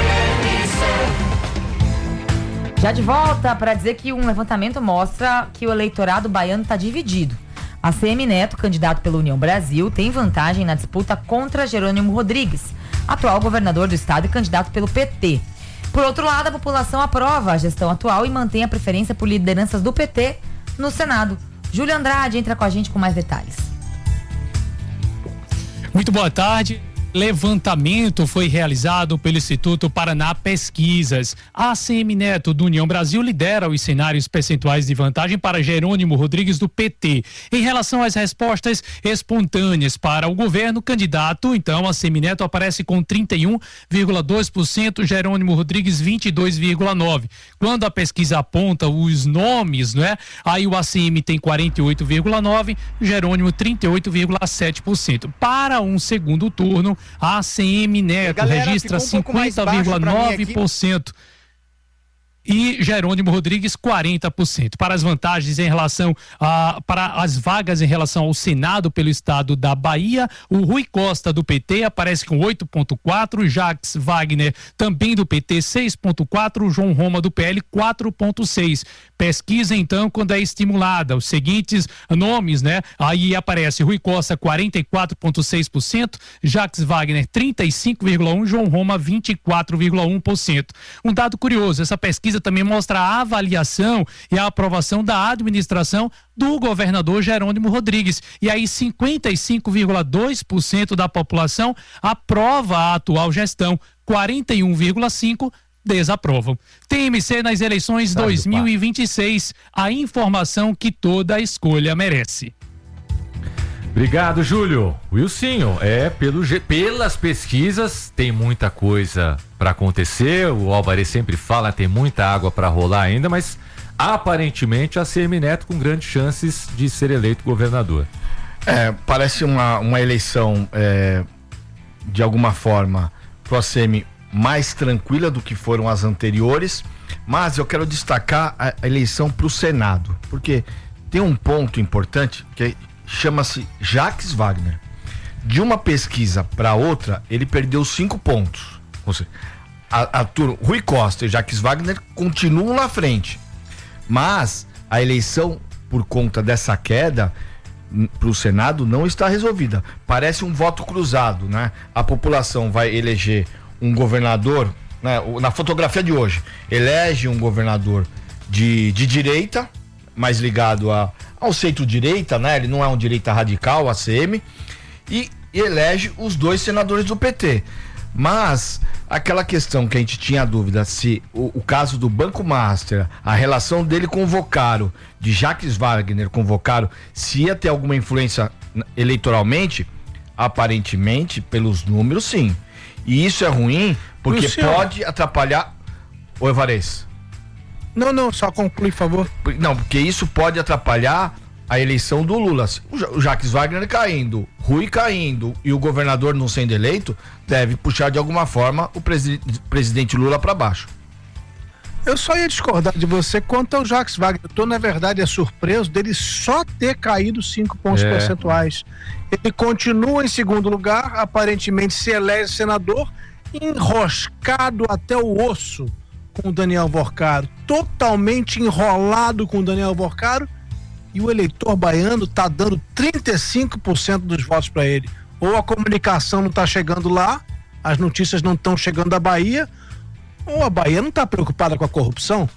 Já de volta para dizer que um levantamento mostra que o eleitorado baiano está dividido. A C M Neto, candidato pela União Brasil, tem vantagem na disputa contra Jerônimo Rodrigues, atual governador do estado e candidato pelo P T. Por outro lado, a população aprova a gestão atual e mantém a preferência por lideranças do P T no Senado. Júlio Andrade entra com a gente com mais detalhes. Muito boa tarde. levantamento foi realizado pelo Instituto Paraná Pesquisas. A ACM Neto do União Brasil lidera os cenários percentuais de vantagem para Jerônimo Rodrigues do P T. Em relação às respostas espontâneas para o governo, candidato, então a ACM Neto aparece com trinta e um vírgula dois por cento, Jerônimo Rodrigues vinte e dois vírgula nove por cento. Quando a pesquisa aponta os nomes, né? Aí o A C M tem quarenta e oito vírgula nove por cento, Jerônimo trinta e oito vírgula sete por cento. Para um segundo turno, a ACM Neto Galera, registra um cinquenta vírgula nove por cento e Jerônimo Rodrigues quarenta por cento. Para as vantagens em relação a para as vagas em relação ao Senado pelo estado da Bahia, o Rui Costa do P T aparece com oito vírgula quatro, Jacques Wagner também do P T seis vírgula quatro, João Roma do P L quatro vírgula seis. Pesquisa então quando é estimulada, os seguintes nomes, né? Aí aparece Rui Costa quarenta e quatro vírgula seis por cento, Jacques Wagner trinta e cinco vírgula um por cento, João Roma vinte e quatro vírgula um por cento. Um dado curioso, essa pesquisa também mostra a avaliação e a aprovação da administração do governador Jerônimo Rodrigues. E aí cinquenta e cinco vírgula dois por cento da população aprova a atual gestão, quarenta e um vírgula cinco por cento desaprovam. T M C nas eleições dois mil e vinte e seis, a informação que toda escolha merece. Obrigado, Júlio. Wilsinho, é pelo, pelas pesquisas tem muita coisa para acontecer. O Alvarez sempre fala, tem muita água para rolar ainda, mas aparentemente a ACM Neto com grandes chances de ser eleito governador. É, parece uma, uma eleição é, de alguma forma pro A C M mais tranquila do que foram as anteriores, mas eu quero destacar a eleição para o Senado, porque tem um ponto importante que chama-se Jacques Wagner. De uma pesquisa para outra, ele perdeu cinco pontos. Ou seja, a, a turma, Rui Costa e Jacques Wagner continuam na frente, mas a eleição, por conta dessa queda para o Senado, não está resolvida. Parece um voto cruzado, né? A população vai eleger um governador, né? Na fotografia de hoje, elege um governador de, de direita, mais ligado a, ao centro-direita, né? Ele não é um direita radical, A C M, e elege os dois senadores do P T. Mas aquela questão que a gente tinha dúvida se o, o caso do Banco Master, a relação dele com o Vocaro, de Jacques Wagner com o Vocaro, se ia ter alguma influência eleitoralmente, aparentemente, pelos números, sim. E isso é ruim, porque pode atrapalhar. Ô, Evarez. Não, não, só conclui, por favor. Não, porque isso pode atrapalhar a eleição do Lula. O Jacques Wagner caindo, Rui caindo e o governador não sendo eleito, deve puxar de alguma forma o presi- presidente Lula para baixo. Eu só ia discordar de você quanto ao Jacques Wagner. Eu tô, na verdade, é surpreso dele só ter caído cinco pontos é. percentuais. Ele continua em segundo lugar, aparentemente se elege senador, enroscado até o osso com o Daniel Vocaro, totalmente enrolado com o Daniel Vocaro, e o eleitor baiano tá dando trinta e cinco por cento dos votos para ele. Ou a comunicação não tá chegando lá, as notícias não estão chegando da Bahia, ou a Bahia não tá preocupada com a corrupção?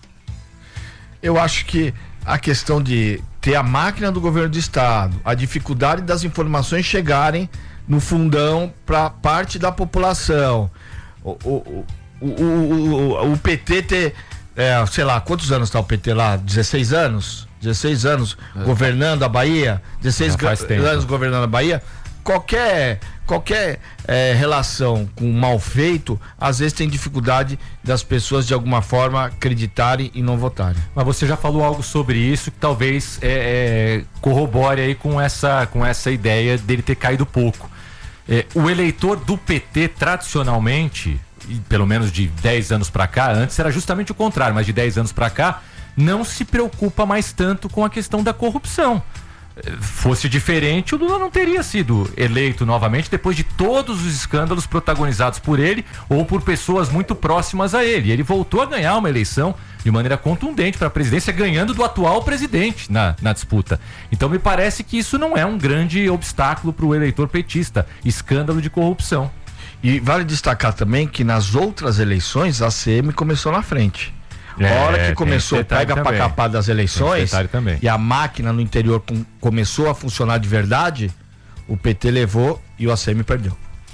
Eu acho que a questão de ter a máquina do governo do estado, a dificuldade das informações chegarem no fundão para parte da população, o, o, o, o, o, o P T ter, é, sei lá, quantos anos está o P T lá? dezesseis anos? dezesseis anos é. governando a Bahia, dezesseis anos governando a Bahia. Qualquer, qualquer é, relação com mal feito, às vezes tem dificuldade das pessoas de alguma forma acreditarem e não votarem. Mas você já falou algo sobre isso que talvez é, é, corrobore aí com essa, com essa ideia dele ter caído pouco. É, o eleitor do P T, tradicionalmente, pelo menos de dez anos para cá, antes era justamente o contrário, mas de dez anos para cá, não se preocupa mais tanto com a questão da corrupção. Fosse diferente, o Lula não teria sido eleito novamente depois de todos os escândalos protagonizados por ele ou por pessoas muito próximas a ele. Ele voltou a ganhar uma eleição de maneira contundente para a presidência, ganhando do atual presidente na, na disputa. Então me parece que isso não é um grande obstáculo para o eleitor petista, escândalo de corrupção. E vale destacar também que nas outras eleições a A C M começou na frente. A é, hora que começou, pega para capar das eleições e a máquina no interior com, começou a funcionar de verdade, o P T levou e o A C M perdeu.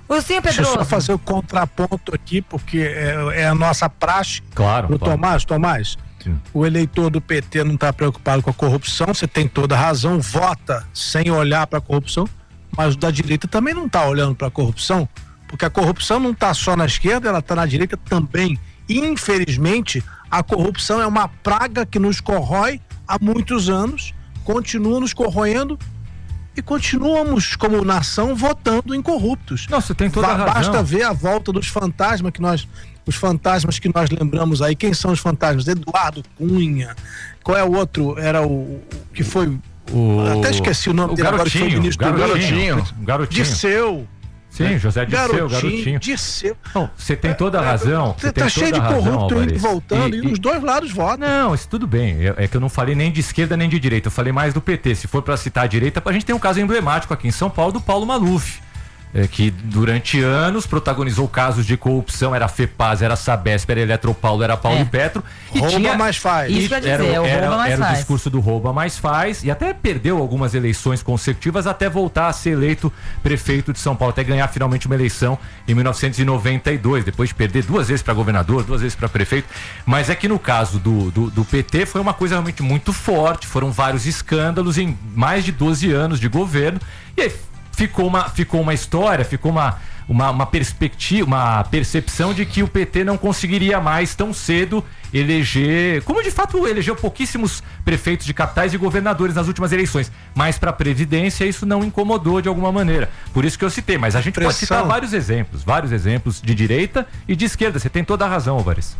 O senhor Pedroso. Deixa eu só fazer o contraponto aqui, porque é, é a nossa praxe. Claro. O claro. Tomás, Tomás, Sim. o eleitor do P T não está preocupado com a corrupção, você tem toda a razão, vota sem olhar para a corrupção, mas o da direita também não está olhando para a corrupção, porque a corrupção não está só na esquerda, ela está na direita também. Infelizmente, a corrupção é uma praga que nos corrói há muitos anos, continua nos corroendo e continuamos, como nação, votando em corruptos. Não, você tem toda a razão. Basta ver a volta dos fantasmas que nós, os fantasmas que nós lembramos aí. Quem são os fantasmas? Eduardo Cunha. Qual é o outro? Era o, o que foi... O... Até esqueci o nome o dele agora, que foi o ministro do Garotinho. Garotinho. Disseu. Sim, José Disseu, Garotinho. Disseu. Não, você tem toda a razão. Você tá cheio de corrupto indo e voltando e, e os dois lados votam. Não, isso tudo bem. É, é que eu não falei nem de esquerda nem de direita. Eu falei mais do P T. Se for para citar a direita, a gente tem um caso emblemático aqui em São Paulo do Paulo Maluf. É, que durante anos protagonizou casos de corrupção, era a FEPAS, era a Sabesp, era a Eletropaulo, era a Paulo é. Petro. E rouba tinha, mais faz. Isso quer dizer, era, é o era, rouba mais era faz. o discurso do rouba mais faz, e até perdeu algumas eleições consecutivas até voltar a ser eleito prefeito de São Paulo, até ganhar finalmente uma eleição em mil novecentos e noventa e dois, depois de perder duas vezes para governador, duas vezes para prefeito. Mas é que no caso do, do, do P T foi uma coisa realmente muito forte, foram vários escândalos em mais de doze anos de governo, e aí ficou uma, ficou uma história, ficou uma, uma, uma perspectiva, uma percepção de que o P T não conseguiria mais tão cedo eleger, como de fato elegeu pouquíssimos prefeitos de capitais e governadores nas últimas eleições, mas para a Previdência isso não incomodou de alguma maneira, por isso que eu citei, mas a gente Pressão. pode citar vários exemplos, vários exemplos de direita e de esquerda, você tem toda a razão, Álvares.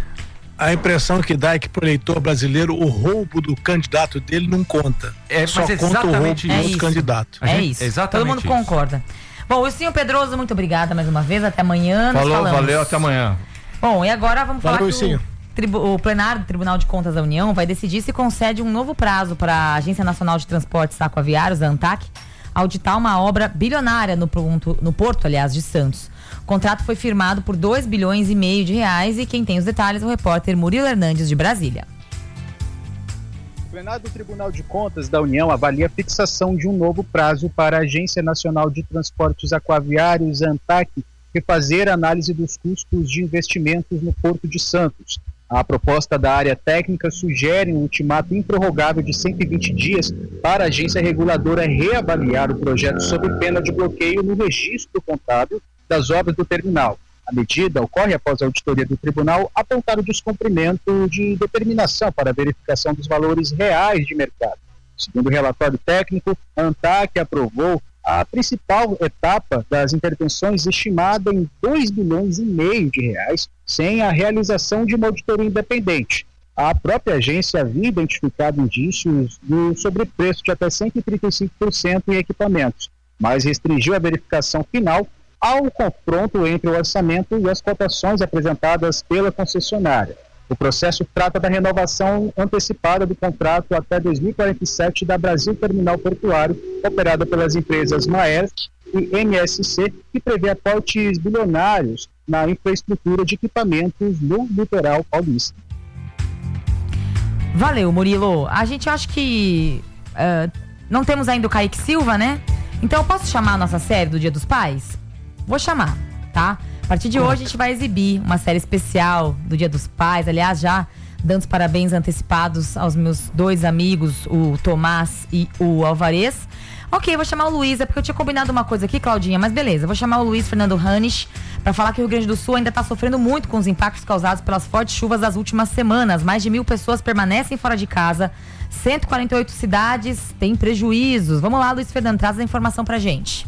A impressão que dá é que para o eleitor brasileiro o roubo do candidato dele não conta. É, só conta o roubo do é outro candidato. É gente, isso. Exatamente. Todo mundo isso. concorda. Bom, o senhor Pedroso, muito obrigada mais uma vez. Até amanhã. Falou, nós falamos. valeu, até amanhã. Bom, e agora vamos falar valeu, que o, tribu, o plenário do Tribunal de Contas da União vai decidir se concede um novo prazo para a Agência Nacional de Transportes Aquaviários, a ANTAQ, auditar uma obra bilionária no, no Porto, aliás, de Santos. O contrato foi firmado por dois bilhões e meio de reais e quem tem os detalhes é o repórter Murilo Hernandes, de Brasília. O plenário do Tribunal de Contas da União avalia a fixação de um novo prazo para a Agência Nacional de Transportes Aquaviários, ANTAQ, refazer a análise dos custos de investimentos no Porto de Santos. A proposta da área técnica sugere um ultimato improrrogável de cento e vinte dias para a agência reguladora reavaliar o projeto sob pena de bloqueio no registro contábil das obras do terminal. A medida ocorre após a auditoria do tribunal apontar o descumprimento de determinação para a verificação dos valores reais de mercado. Segundo o relatório técnico, a ANTAQ aprovou a principal etapa das intervenções estimada em dois bilhões e meio de reais, sem a realização de uma auditoria independente. A própria agência havia identificado indícios do sobrepreço de até cento e trinta e cinco por cento em equipamentos, mas restringiu a verificação final ao confronto entre o orçamento e as cotações apresentadas pela concessionária. O processo trata da renovação antecipada do contrato até dois mil e quarenta e sete da Brasil Terminal Portuário, operada pelas empresas Maersk e M S C, que prevê aportes bilionários na infraestrutura de equipamentos no litoral paulista. Valeu, Murilo. A gente acha que uh, não temos ainda o Kaique Silva, né? Então eu posso chamar a nossa série do Dia dos Pais? Vou chamar, tá? A partir de hoje a gente vai exibir uma série especial do Dia dos Pais. Aliás, já dando os parabéns antecipados aos meus dois amigos, o Tomás e o Alvarez. Ok, vou chamar o Luiz, é porque eu tinha combinado uma coisa aqui, Claudinha, mas beleza. Vou chamar o Luiz Fernando Hanisch para falar que o Rio Grande do Sul ainda está sofrendo muito com os impactos causados pelas fortes chuvas das últimas semanas. Mais de mil pessoas permanecem fora de casa. cento e quarenta e oito cidades têm prejuízos. Vamos lá, Luiz Fernando, traz a informação pra gente.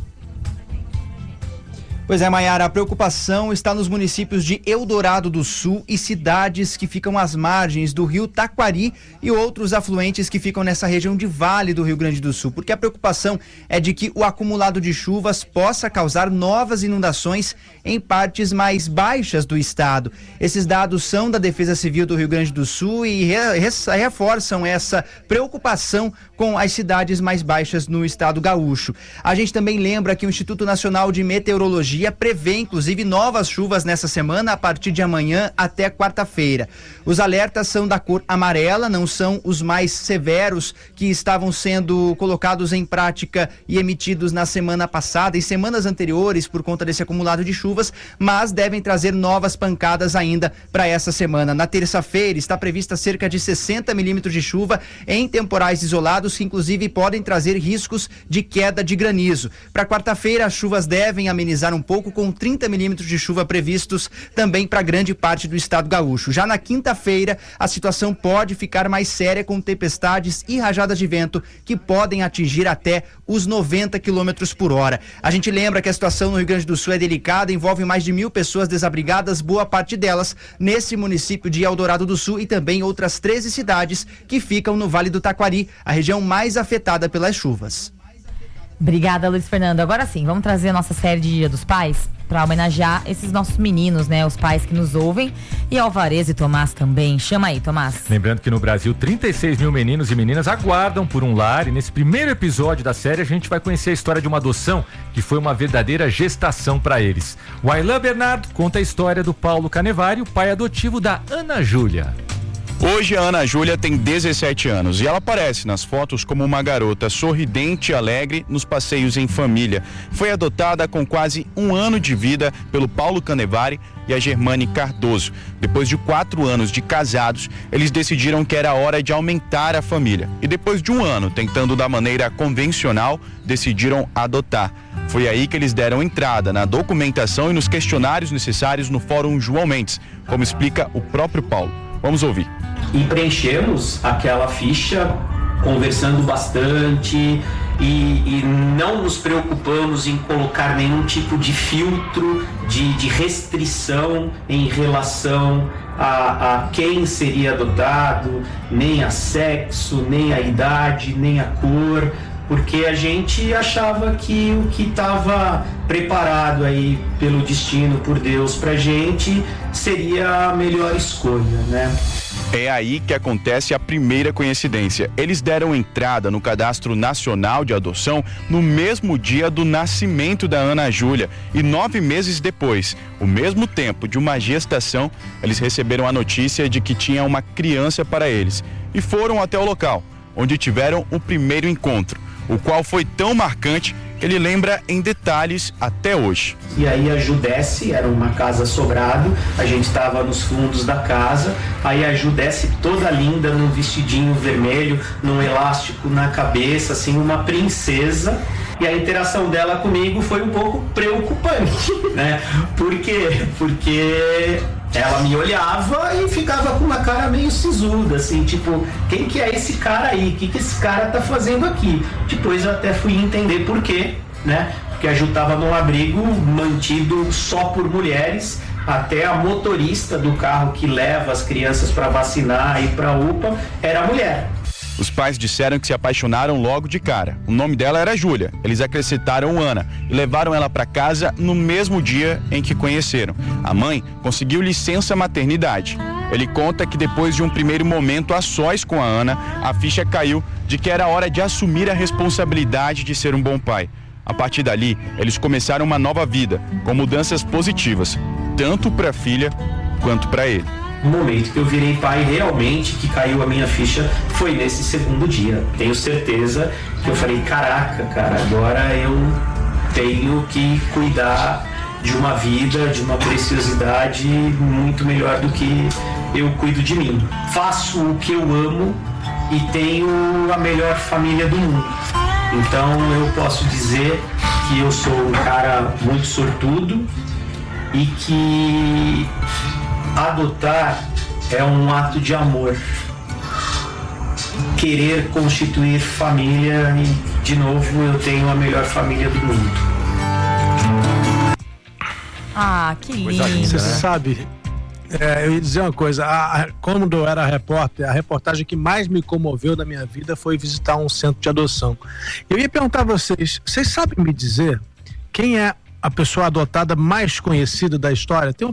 Pois é, Maiara, a preocupação está nos municípios de Eldorado do Sul e cidades que ficam às margens do rio Taquari e outros afluentes que ficam nessa região de Vale do Rio Grande do Sul, porque a preocupação é de que o acumulado de chuvas possa causar novas inundações em partes mais baixas do estado. Esses dados são da Defesa Civil do Rio Grande do Sul e re- re- reforçam essa preocupação com as cidades mais baixas no estado gaúcho. A gente também lembra que o Instituto Nacional de Meteorologia Meteorologia prevê, inclusive, novas chuvas nessa semana, a partir de amanhã até quarta-feira. Os alertas são da cor amarela, não são os mais severos que estavam sendo colocados em prática e emitidos na semana passada e semanas anteriores por conta desse acumulado de chuvas, mas devem trazer novas pancadas ainda para essa semana. Na terça-feira está prevista cerca de sessenta milímetros de chuva em temporais isolados, que inclusive podem trazer riscos de queda de granizo. Para quarta-feira, as chuvas devem amenizar um pouco, com trinta milímetros de chuva previstos também para grande parte do estado gaúcho. Já na quinta-feira, a situação pode ficar mais séria, com tempestades e rajadas de vento que podem atingir até os noventa quilômetros por hora. A gente lembra que a situação no Rio Grande do Sul é delicada, envolve mais de mil pessoas desabrigadas, boa parte delas nesse município de Eldorado do Sul e também outras treze cidades que ficam no Vale do Taquari, a região mais afetada pelas chuvas. Obrigada, Luiz Fernando. Agora sim, vamos trazer a nossa série de Dia dos Pais para homenagear esses nossos meninos, né? Os pais que nos ouvem, e Alvarez e Tomás também. Chama aí, Tomás. Lembrando que no Brasil, trinta e seis mil meninos e meninas aguardam por um lar, e nesse primeiro episódio da série a gente vai conhecer a história de uma adoção que foi uma verdadeira gestação para eles. O Ailan Bernardo conta a história do Paulo Canevari, o pai adotivo da Ana Júlia. Hoje a Ana Júlia tem dezessete anos e ela aparece nas fotos como uma garota sorridente e alegre nos passeios em família. Foi adotada com quase um ano de vida pelo Paulo Canevari e a Germane Cardoso. Depois de quatro anos de casados, eles decidiram que era hora de aumentar a família. E depois de um ano tentando da maneira convencional, decidiram adotar. Foi aí que eles deram entrada na documentação e nos questionários necessários no Fórum João Mendes, como explica o próprio Paulo. Vamos ouvir. E preenchemos aquela ficha conversando bastante e, e não nos preocupamos em colocar nenhum tipo de filtro, de, de restrição em relação a, a quem seria adotado, nem a sexo, nem a idade, nem a cor, porque a gente achava que o que estava preparado aí pelo destino, por Deus, pra gente, seria a melhor escolha, né? É aí que acontece a primeira coincidência. Eles deram entrada no Cadastro Nacional de Adoção no mesmo dia do nascimento da Ana Júlia e nove meses depois, o mesmo tempo de uma gestação, eles receberam a notícia de que tinha uma criança para eles e foram até o local, onde tiveram o primeiro encontro, o qual foi tão marcante que ele lembra em detalhes até hoje. E aí a Ju desce, era uma casa sobrado, a gente estava nos fundos da casa, aí a Ju desce toda linda, num vestidinho vermelho, num elástico na cabeça, assim, uma princesa, e a interação dela comigo foi um pouco preocupante, né? Por quê? Porque ela me olhava e ficava com uma cara meio sisuda, assim, tipo, quem que é esse cara aí? O que que esse cara tá fazendo aqui? Depois eu até fui entender por quê, né? Porque a Ju tava num abrigo mantido só por mulheres, até a motorista do carro que leva as crianças para vacinar e para U P A era mulher. Os pais disseram que se apaixonaram logo de cara. O nome dela era Júlia. Eles acrescentaram Ana e levaram ela para casa no mesmo dia em que conheceram. A mãe conseguiu licença maternidade. Ele conta que depois de um primeiro momento a sós com a Ana, a ficha caiu de que era hora de assumir a responsabilidade de ser um bom pai. A partir dali, eles começaram uma nova vida, com mudanças positivas, tanto para a filha quanto para ele. O momento que eu virei pai realmente, que caiu a minha ficha, foi nesse segundo dia. Tenho certeza que eu falei, caraca, cara, agora eu tenho que cuidar de uma vida, de uma preciosidade muito melhor do que eu cuido de mim. Faço o que eu amo e tenho a melhor família do mundo. Então eu posso dizer que eu sou um cara muito sortudo e que adotar é um ato de amor. Querer constituir família e, de novo, eu tenho a melhor família do mundo. Ah, que lindo. Você sabe, é, eu ia dizer uma coisa, a, a, quando eu era repórter, a reportagem que mais me comoveu na minha vida foi visitar um centro de adoção. Eu ia perguntar a vocês, vocês sabem me dizer quem é a pessoa adotada mais conhecida da história? Tem um